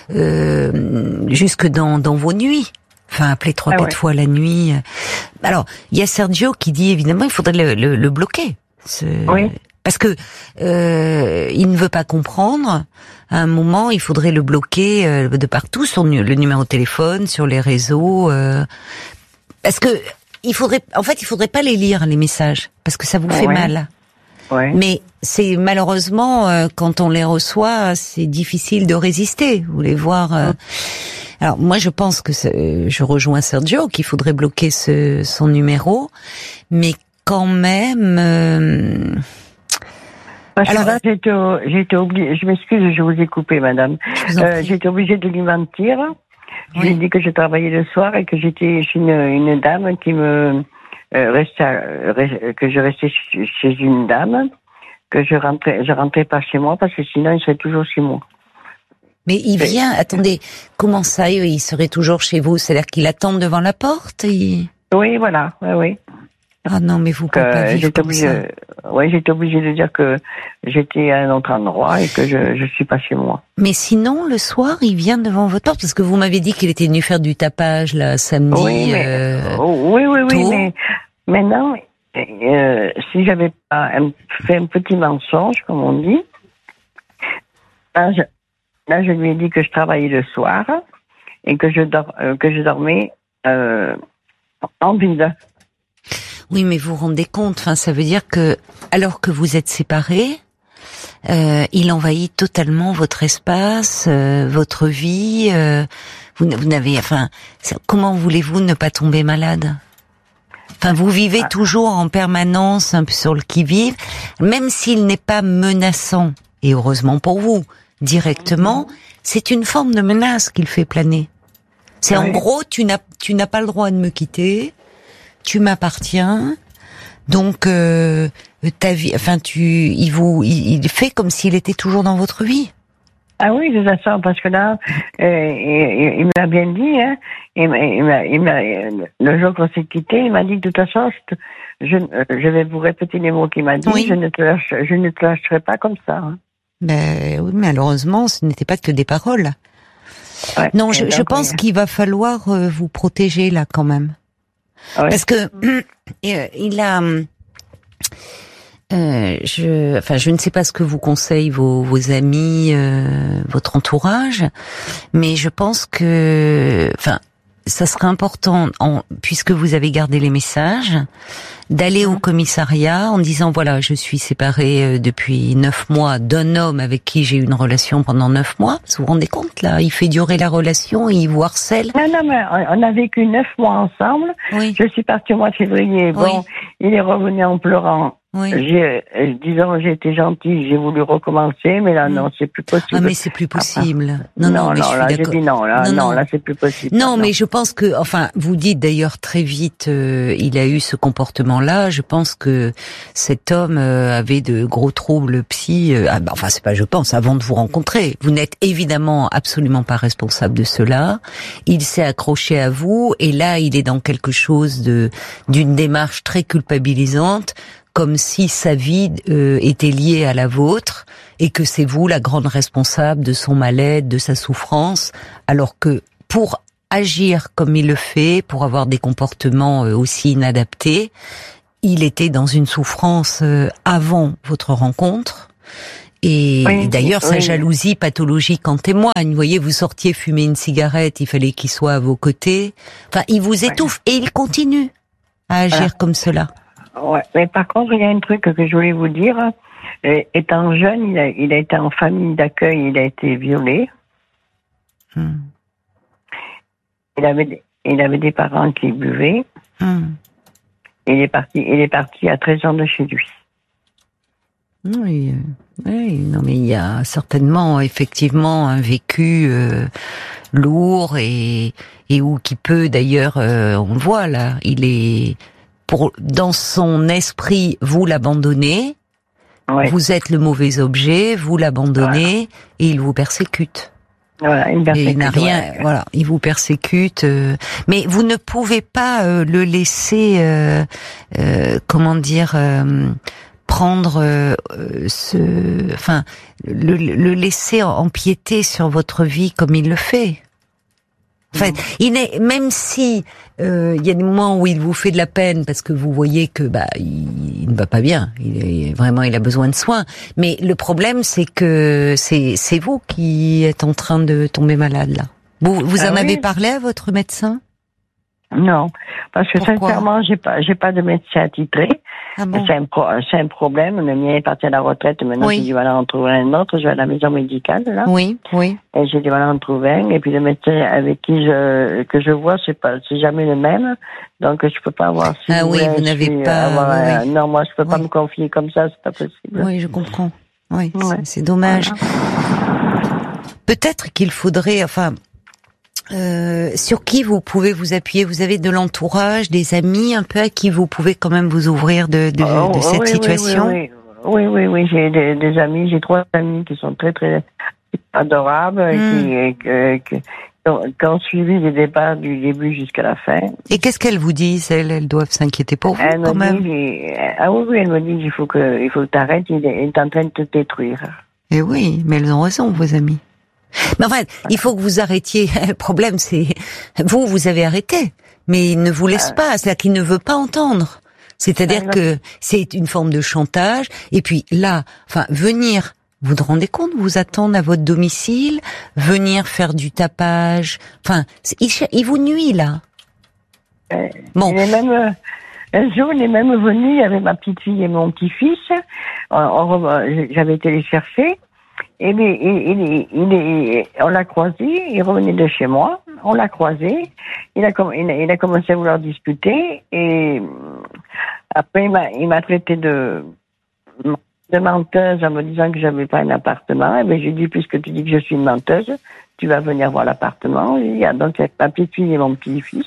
euh, jusque dans, dans vos nuits. Enfin, appeler trois, ah quatre ouais. fois la nuit. Alors, il y a Sergio qui dit évidemment, il faudrait le, le, le bloquer. Ce... Oui. Parce que euh, il ne veut pas comprendre. À un moment, il faudrait le bloquer euh, de partout, sur le numéro de téléphone, sur les réseaux. Euh, parce que il faudrait, en fait, il faudrait pas les lire les messages, parce que ça vous fait ouais. mal. Ouais. Mais c'est malheureusement euh, quand on les reçoit, c'est difficile de résister. Vous voulez voir. Euh, Alors moi je pense que je rejoins Sergio qu'il faudrait bloquer ce, son numéro, mais quand même. Euh... Parce Alors, que là j'étais j'étais obligée, je m'excuse, je vous ai coupé, madame. Euh, j'étais obligée de lui mentir. Je oui. lui ai dit que je travaillais le soir et que j'étais chez une, une dame qui me euh, restait, euh, que je restais chez une dame, que je rentrais, je rentrais pas chez moi parce que sinon il serait toujours chez moi. Mais il vient, attendez, comment ça, il serait toujours chez vous? C'est-à-dire qu'il attend devant la porte il... Oui, voilà, oui, oui. Ah non, mais vous pouvez pas vivre comme obligée, ça. Oui, j'étais obligée de dire que j'étais à un autre endroit et que je je suis pas chez moi. Mais sinon, le soir, il vient devant votre porte parce que vous m'avez dit qu'il était venu faire du tapage là samedi. Oui, mais, euh, oui, oui, oui, tôt. mais maintenant, euh, si j'avais pas fait un petit mensonge, comme on dit, là, je, là, je lui ai dit que je travaillais le soir et que je dors, euh, que je dormais euh, en vide. Oui, mais vous vous rendez compte, enfin, ça veut dire que, alors que vous êtes séparés, euh, il envahit totalement votre espace, euh, votre vie. Euh, vous, vous n'avez, enfin, comment voulez-vous ne pas tomber malade? Enfin, vous vivez ah. toujours en permanence un peu sur le qui-vive, même s'il n'est pas menaçant. Et heureusement pour vous, directement, c'est une forme de menace qu'il fait planer. C'est oui. En gros, tu n'as, tu n'as pas le droit de me quitter. Tu m'appartiens, donc euh, ta vie, enfin tu, il vous, il, il fait comme s'il était toujours dans votre vie. Ah oui, de toute façon, parce que là, euh, il, il m'a bien dit, hein, il m'a, il m'a, il m'a, le jour qu'on s'est quitté, il m'a dit de toute façon, je, je, je vais vous répéter les mots qu'il m'a dit, oui. je ne te lâche, je ne te lâcherai pas comme ça. Hein. Ben oui, mais malheureusement, ce n'était pas que des paroles. Ouais, non, je, je pense oui. qu'il va falloir euh, vous protéger là quand même. Ouais. Parce que euh, il a, euh, je, enfin, je ne sais pas ce que vous conseillent vos, vos amis, euh, votre entourage, mais je pense que, enfin, ça serait important, en, puisque vous avez gardé les messages, d'aller au commissariat en disant voilà, je suis séparée depuis neuf mois d'un homme avec qui j'ai eu une relation pendant neuf mois. Vous vous rendez compte là, il fait durer la relation, il vous harcèle. Non, non, mais on a vécu neuf mois ensemble. Oui. Je suis partie au mois de février. Bon, Oui. il est revenu en pleurant. Oui. J'ai, euh, disons, j'ai été gentille, j'ai voulu recommencer, mais là, non, c'est plus possible. Ah mais c'est plus possible. Ah, non, non, non, mais non, je suis là, j'ai d'accord. dit non, là, Non, non, non. là, c'est plus possible. Non, mais je pense que, enfin, vous dites d'ailleurs très vite, euh, il a eu ce comportement-là. Je pense que cet homme euh, avait de gros troubles psy. Euh, ah, bah, enfin, c'est pas je pense. Avant de vous rencontrer, vous n'êtes évidemment absolument pas responsable de cela. Il s'est accroché à vous, et là, il est dans quelque chose de d'une démarche très culpabilisante, comme si sa vie euh, était liée à la vôtre et que c'est vous la grande responsable de son mal-être, de sa souffrance, alors que pour agir comme il le fait, pour avoir des comportements euh, aussi inadaptés, il était dans une souffrance euh, avant votre rencontre. Et Oui, d'ailleurs, sa oui. jalousie pathologique en témoigne. Vous voyez, vous sortiez fumer une cigarette, il fallait qu'il soit à vos côtés. Enfin, il vous étouffe et il continue à agir Voilà. comme cela. Ouais, mais par contre, il y a un truc que je voulais vous dire. Euh, étant jeune, il a, il a été en famille d'accueil, il a été violé. Hmm. Il avait, des- il avait des parents qui buvaient. Hmm. Il est parti, il est parti à treize ans de chez lui. Oui, euh, oui, non, mais il y a certainement effectivement un vécu euh, lourd et et où qui peut d'ailleurs, euh, on le voit là, il est pour dans son esprit, vous l'abandonnez, Ouais. vous êtes le mauvais objet, vous l'abandonnez et il vous persécute. Voilà, il, Et il n'a rien, ouais. voilà, il vous persécute. Euh, mais vous ne pouvez pas euh, le laisser, euh, euh, comment dire, euh, prendre euh, ce, enfin, le, le laisser empiéter sur votre vie comme il le fait. Enfin, il est, même si euh, il y a des moments où il vous fait de la peine parce que vous voyez que bah il, il ne va pas bien, il est vraiment il a besoin de soins. Mais le problème c'est que c'est c'est vous qui êtes en train de tomber malade là. Vous vous Ah en oui. avez parlé à votre médecin? Non, parce que Pourquoi? sincèrement, j'ai pas, j'ai pas de médecin attitré. Ah bon? C'est un, pro, c'est un problème. Le mien est parti à la retraite. Maintenant, Oui. j'ai du mal à en trouver un autre. Je vais à la maison médicale, là. Oui, oui. Et j'ai du mal à en trouver un. Et puis le médecin avec qui je, que je vois, c'est pas, c'est jamais le même. Donc, je peux pas avoir, si Ah oui, voulez, vous je n'avez suis, pas- avoir oui, un- oui. non, moi, je peux pas Oui. me confier comme ça. C'est pas possible. Oui, je comprends. Oui, Ouais. c'est- c'est dommage. Peut-être qu'il faudrait, enfin, euh, sur qui vous pouvez vous appuyer? Vous avez de l'entourage, des amis un peu à qui vous pouvez quand même vous ouvrir de, de, Oh, de cette oui, oui, situation? Oui, oui, oui, oui, oui, j'ai des, des amis, j'ai trois amis qui sont très, très adorables, et qui, et que- que- qui ont- qui ont suivi les départs du début jusqu'à la fin. Et qu'est-ce qu'elles vous disent? Elles, elles doivent s'inquiéter pour vous Elle quand me même. dit, ah oui, oui, elle me dit qu'il faut que, il faut que t'arrêtes, il est, il est en train de te détruire. Eh oui, mais elles ont raison, vos amis. Mais enfin, il faut que vous arrêtiez. Le problème, c'est vous, vous avez arrêté, mais il ne vous laisse pas. C'est-à-dire qu'il ne veut pas entendre. C'est-à-dire que c'est une forme de chantage. Et puis là, enfin, venir, vous vous rendez compte, vous attendre à votre domicile, venir faire du tapage. Enfin, c'est- il, cher- il vous nuit là. Bon. Il est même, euh, un jour, il est même venu, il y avait ma petite fille et mon petit-fils. On- on- J'avais été les chercher. Et bien, il, il, il, il- on l'a croisé, il revenait de chez moi, on l'a croisé, il a, com- il, a, il a commencé à vouloir discuter, et euh, après il m'a, il m'a traité de, de menteuse en me disant que j'avais pas un appartement. Et bien, j'ai dit, puisque tu dis que je suis une menteuse, tu vas venir voir l'appartement. Il y a donc ma petite fille et mon petit-fils.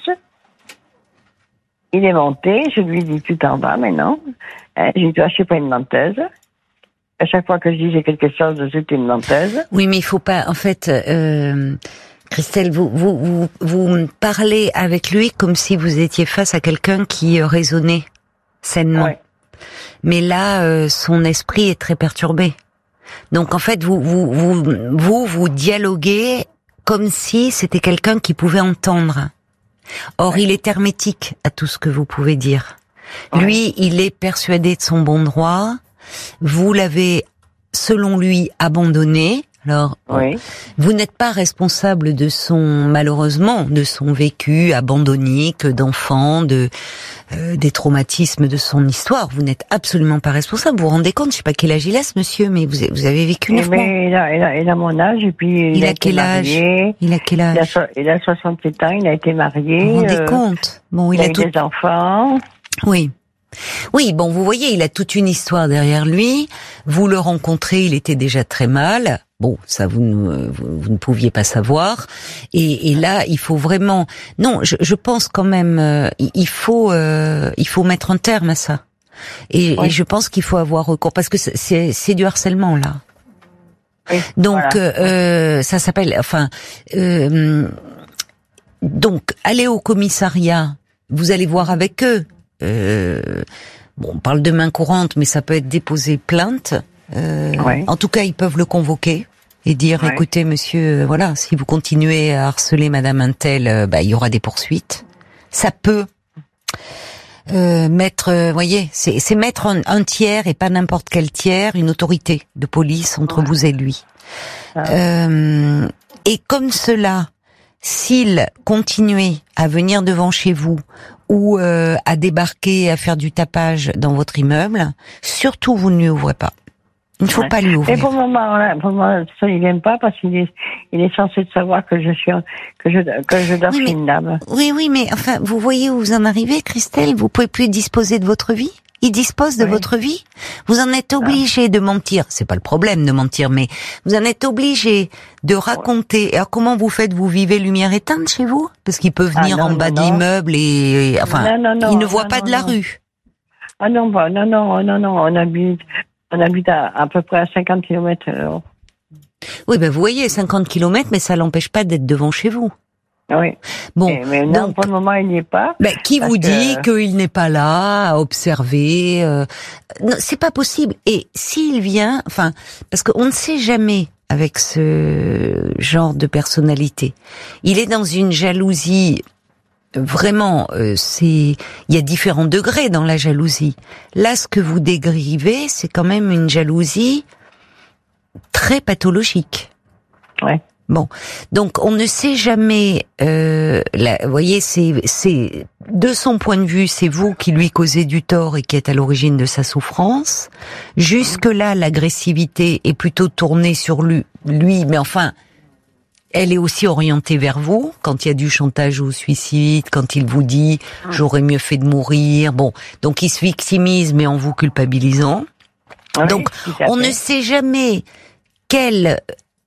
Il est monté, je lui ai dit, tu t'en vas maintenant. Hein, j'ai dit, toi, je suis pas une menteuse. À chaque fois que je disais quelque chose, j'étais une menteuse. Oui, mais il faut pas. En fait, euh, Christelle, vous, vous vous vous parlez avec lui comme si vous étiez face à quelqu'un qui euh, raisonnait sainement. Ouais. Mais là, euh, son esprit est très perturbé. Donc en fait, vous vous vous vous, vous dialoguez comme si c'était quelqu'un qui pouvait entendre. Or, il est hermétique à tout ce que vous pouvez dire. Lui, il est persuadé de son bon droit. Vous l'avez, selon lui, abandonné. Alors, Oui. vous n'êtes pas responsable de son, malheureusement, de son vécu abandonnique d'enfant, de euh, des traumatismes de son histoire. Vous n'êtes absolument pas responsable. Vous vous rendez compte, je sais pas quel âge il a, ce monsieur, mais vous avez, vous avez vécu neuf mois. Mais il a, il, a, il a mon âge, et puis il, Il a, a été quel âge marié. Il a quel âge Il a, so- il a soixante-sept ans, il a été marié. Vous vous rendez euh, compte? Bon, il, il a, a eu tout... des enfants. Oui. Oui, bon, vous voyez, il a toute une histoire derrière lui. Vous le rencontrez, il était déjà très mal. Bon, ça, vous ne, vous, vous ne pouviez pas savoir. Et, et là, il faut vraiment... Non, je, je pense quand même, euh, il faut, euh, il faut mettre un terme à ça. Et, Oui. et je pense qu'il faut avoir recours, parce que c'est, c'est, c'est du harcèlement, là. Oui, Donc, voilà. euh, ça s'appelle... Enfin... Euh, donc, allez au commissariat, vous allez voir avec eux. Euh, bon, on parle de main courante, mais ça peut être déposer plainte. Euh, Ouais. En tout cas, ils peuvent le convoquer et dire, Ouais. écoutez, monsieur, euh, voilà, si vous continuez à harceler Madame Untel, euh, bah, il y aura des poursuites. Ça peut euh, mettre, euh, voyez, c'est, c'est mettre un, un tiers et pas n'importe quel tiers, une autorité de police entre Ouais. vous et lui. Ah. Euh, et comme cela, s'il continuait à venir devant chez vous ou euh, à débarquer, à faire du tapage dans votre immeuble, surtout vous ne lui ouvrez pas. Il ne faut Ouais. pas lui Et ouvrir. pour le moment, là, pour le moment, ça, il vient pas parce qu'il est, il est censé savoir que je suis, un- que je, que je dors Oui, chez mais- une dame. Oui, oui, mais enfin, vous voyez où vous en arrivez, Christelle? Vous pouvez plus disposer de votre vie? Il dispose de Oui. votre vie? Vous en êtes obligé de mentir. C'est pas le problème de mentir, mais vous en êtes obligé de raconter. Alors comment vous faites? Vous vivez lumière éteinte chez vous? Parce qu'il peut venir Ah, non, en bas non, de non. l'immeuble et, et- enfin, Non, non, non, il ne voit non, pas non, de la non. rue. Ah non, bah, non, non, non, non, on habite, on habite à, à peu près à cinquante kilomètres. euh, Oui, ben vous voyez, cinquante kilomètres, mais ça l'empêche pas d'être devant chez vous. Oui. Bon, Mais, mais non, donc, pour le moment, il n'y est pas. ben, qui parce vous que- dit qu'il n'est pas là à observer euh, Non, c'est pas possible. Et s'il vient, enfin, parce qu'on ne sait jamais avec ce genre de personnalité. Il est dans une jalousie. Vraiment, euh, c'est il y a différents degrés dans la jalousie. Là, ce que vous décrivez, c'est quand même une jalousie très pathologique. Ouais. Bon, donc on ne sait jamais. Euh, la, vous voyez, c'est, c'est de son point de vue, c'est vous qui lui causez du tort et qui êtes à l'origine de sa souffrance. Jusque là, l'agressivité est plutôt tournée sur lui, lui, mais enfin, elle est aussi orientée vers vous. Quand il y a du chantage au suicide, quand il vous dit j'aurais mieux fait de mourir. Bon, donc il se victimise, mais en vous culpabilisant. Oui, Donc, tout à on fait. ne sait jamais quel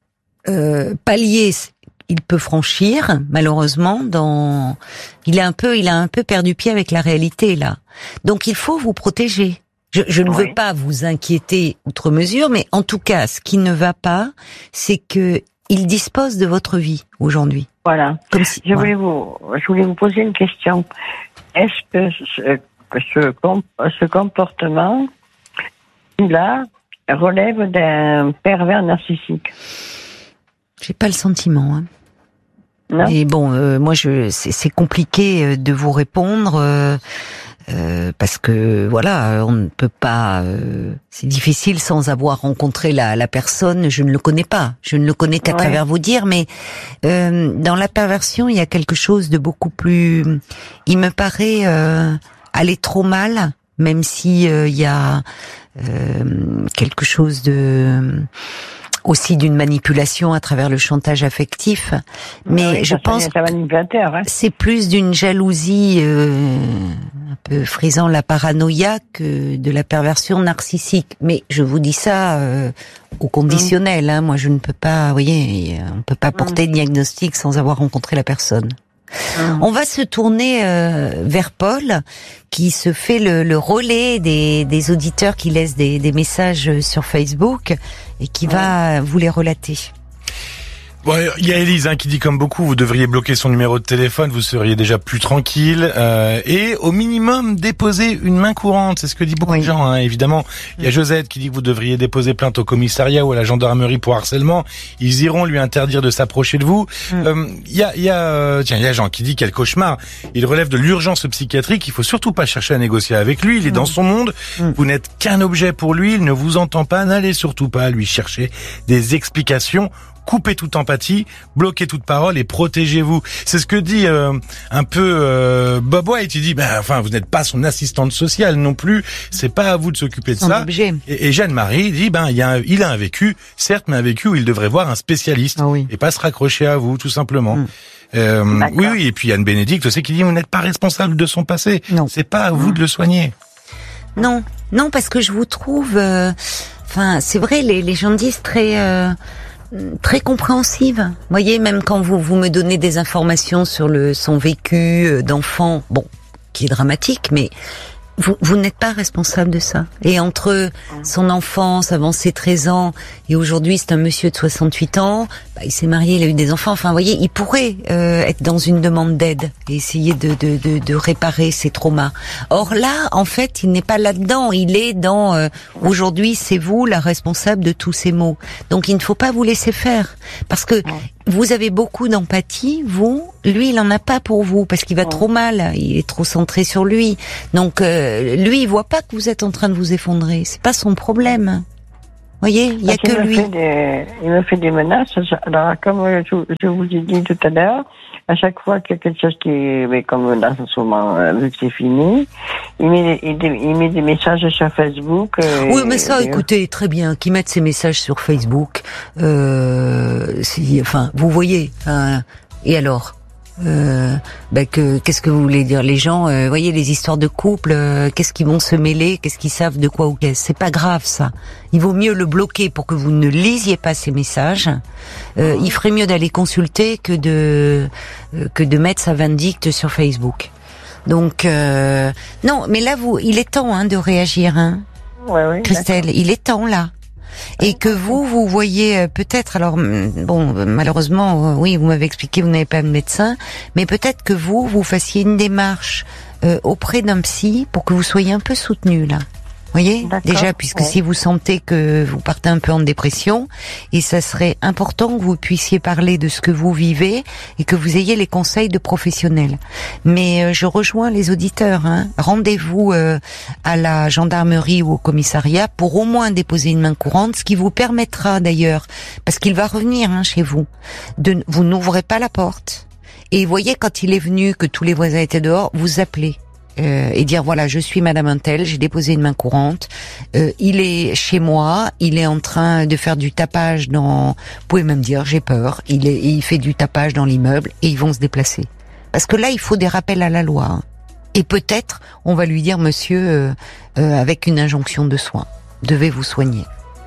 euh, palier il peut franchir. Malheureusement, dans il est un peu, il a un peu perdu pied avec la réalité là. Donc, il faut vous protéger. Je, je ne Oui. veux pas vous inquiéter outre mesure, mais en tout cas, ce qui ne va pas, c'est que il dispose de votre vie aujourd'hui. Voilà. Comme si. Je voulais voilà. vous, je voulais vous poser une question. Est-ce que ce, que ce, com- ce comportement là relève d'un pervers narcissique? J'ai pas le sentiment. Hein. Non. Et bon, euh, moi, je, c'est, c'est compliqué euh, de vous répondre euh, euh, parce que voilà, on ne peut pas. Euh, c'est difficile sans avoir rencontré la, la personne. Je ne le connais pas. Je ne le connais qu'à Ouais. travers vous dire. Mais euh, dans la perversion, il y a quelque chose de beaucoup plus. Il me paraît euh, aller trop mal, même si euh, il y a euh, quelque chose de aussi d'une manipulation à travers le chantage affectif, mais Oui, je ça, pense c'est un manipulateur. Hein. c'est plus d'une jalousie euh, un peu frisant la paranoïa que de la perversion narcissique. Mais je vous dis ça euh, au conditionnel. Hein. Moi, je ne peux pas, vous voyez, on peut pas porter de diagnostic sans avoir rencontré la personne. On va se tourner euh, vers Paul, qui se fait le, le relais des, des auditeurs qui laissent des, des messages sur Facebook et qui va vous les relater. Ouais, il y a Élise hein, qui dit comme beaucoup, vous devriez bloquer son numéro de téléphone, vous seriez déjà plus tranquille euh, et au minimum déposer une main courante, c'est ce que dit beaucoup oui. de gens hein, évidemment. Il y a Josette qui dit que vous devriez déposer plainte au commissariat ou à la gendarmerie pour harcèlement, ils iront lui interdire de s'approcher de vous. Mm. Euh, il y a il y a euh, tiens, il y a Jean qui dit quel cauchemar, il relève de l'urgence psychiatrique, il faut surtout pas chercher à négocier avec lui, il est mm. dans son monde, mm. vous n'êtes qu'un objet pour lui, il ne vous entend pas, n'allez surtout pas lui chercher des explications. Coupez toute empathie, bloquez toute parole et protégez-vous. C'est ce que dit euh, un peu euh, Bob White. Il dit, ben, enfin, vous n'êtes pas son assistante sociale non plus. C'est pas à vous de s'occuper de son ça. Objet. Et, et Jeanne-Marie dit, ben, il y a, un, il a un vécu, certes, mais un vécu où il devrait voir un spécialiste ah oui. et pas se raccrocher à vous, tout simplement. Hum. Euh, oui, oui. Et puis Anne Bénédicte aussi qui dit, vous n'êtes pas responsable de son passé. Non. C'est pas à vous de le soigner. Non, non, parce que je vous trouve. Enfin, euh, c'est vrai, les, les gens disent très. Euh, très compréhensive. Vous voyez, même quand vous vous me donnez des informations sur le son vécu d'enfant, bon, qui est dramatique, mais vous vous n'êtes pas responsable de ça. Et entre son enfance, avant ses treize ans, et aujourd'hui c'est un monsieur de soixante-huit ans, bah, il s'est marié, il a eu des enfants, enfin vous voyez, il pourrait euh, être dans une demande d'aide et essayer de, de, de, de réparer ses traumas. Or là, en fait, il n'est pas là-dedans, il est dans euh, aujourd'hui c'est vous la responsable de tous ces maux. Donc il ne faut pas vous laisser faire, parce que vous avez beaucoup d'empathie, vous, lui il en a pas pour vous, parce qu'il va trop mal, il est trop centré sur lui. Donc euh, lui il voit pas que vous êtes en train de vous effondrer, c'est pas son problème. Vous voyez, il y a que lui. Des, il me fait des menaces. Alors comme je, je vous ai dit tout à l'heure, à chaque fois qu'il y a quelque chose qui est comme menace en ce moment, vu que c'est fini, il met, il, il met des messages sur Facebook. Euh, oui, mais ça, et, écoutez, très bien, qu'il mette ses messages sur Facebook. Euh, si, enfin, vous voyez. Hein, et alors euh, ben que qu'est-ce que vous voulez dire les gens euh, voyez les histoires de couple, euh, qu'est-ce qu'ils vont se mêler, qu'est-ce qu'ils savent de quoi ou qu'est-ce, c'est pas grave ça. Il vaut mieux le bloquer pour que vous ne lisiez pas ces messages. Euh, il ferait mieux d'aller consulter que de euh, que de mettre sa vindicte sur Facebook. Donc euh, non, mais là vous, il est temps hein, de réagir, hein. Ouais, ouais, Christelle, d'accord. Il est temps là. Et que vous, vous voyez peut-être, alors bon, malheureusement, oui, vous m'avez expliqué, vous n'avez pas de médecin, mais peut-être que vous, vous fassiez une démarche euh, auprès d'un psy pour que vous soyez un peu soutenu là. Vous voyez, déjà, puisque ouais. si vous sentez que vous partez un peu en dépression, et ça serait important que vous puissiez parler de ce que vous vivez et que vous ayez les conseils de professionnels. Mais euh, je rejoins les auditeurs. Hein. Rendez-vous euh, à la gendarmerie ou au commissariat pour au moins déposer une main courante, ce qui vous permettra d'ailleurs, parce qu'il va revenir hein, chez vous, de vous n'ouvrez pas la porte. Et voyez, quand il est venu, que tous les voisins étaient dehors, vous appelez. Euh, et dire voilà, je suis Madame Untel, j'ai déposé une main courante, euh, il est chez moi, il est en train de faire du tapage dans, vous pouvez même dire j'ai peur, il est, il fait du tapage dans l'immeuble et ils vont se déplacer. Parce que là il faut des rappels à la loi. Hein. Et peut-être on va lui dire monsieur, euh, euh, avec une injonction de soins, devez vous soigner.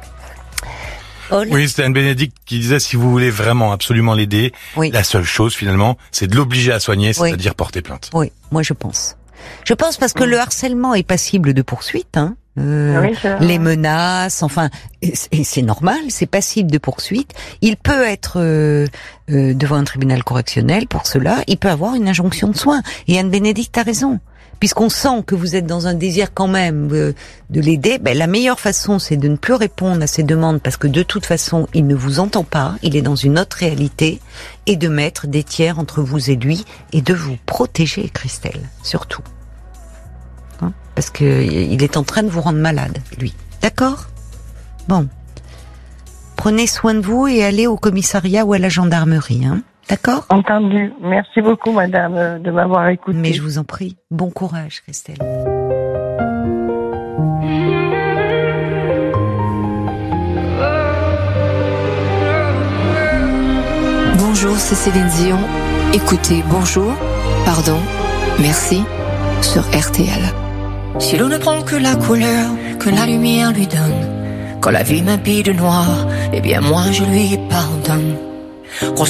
Paul. Oui, c'était Anne Bénédicte qui disait si vous voulez vraiment absolument l'aider, oui. la seule chose finalement, c'est de l'obliger à soigner, c'est-à-dire oui. porter plainte. Oui, moi je pense. Je pense parce que mmh. le harcèlement est passible de poursuite, hein. Euh, oui, les menaces, enfin, et c'est normal, c'est passible de poursuite. Il peut être euh, euh, devant un tribunal correctionnel pour cela. Il peut avoir une injonction de soins. Et Anne Bénédicte a raison, puisqu'on sent que vous êtes dans un désir quand même euh, de l'aider. Ben, la meilleure façon, c'est de ne plus répondre à ses demandes parce que de toute façon, il ne vous entend pas. Il est dans une autre réalité, et de mettre des tiers entre vous et lui et de vous protéger, Christelle, surtout. Parce que il est en train de vous rendre malade, lui. D'accord ? Bon. Prenez soin de vous et allez au commissariat ou à la gendarmerie, hein ? D'accord ? Entendu. Merci beaucoup, madame, de m'avoir écouté. Mais je vous en prie. Bon courage, Christelle. Bonjour, c'est Céline Dion. Écoutez, bonjour, pardon, merci, sur R T L. Si l'on ne prend que la couleur que la lumière lui donne, quand la vie m'habille de noir, eh bien moi je lui pardonne. Grosse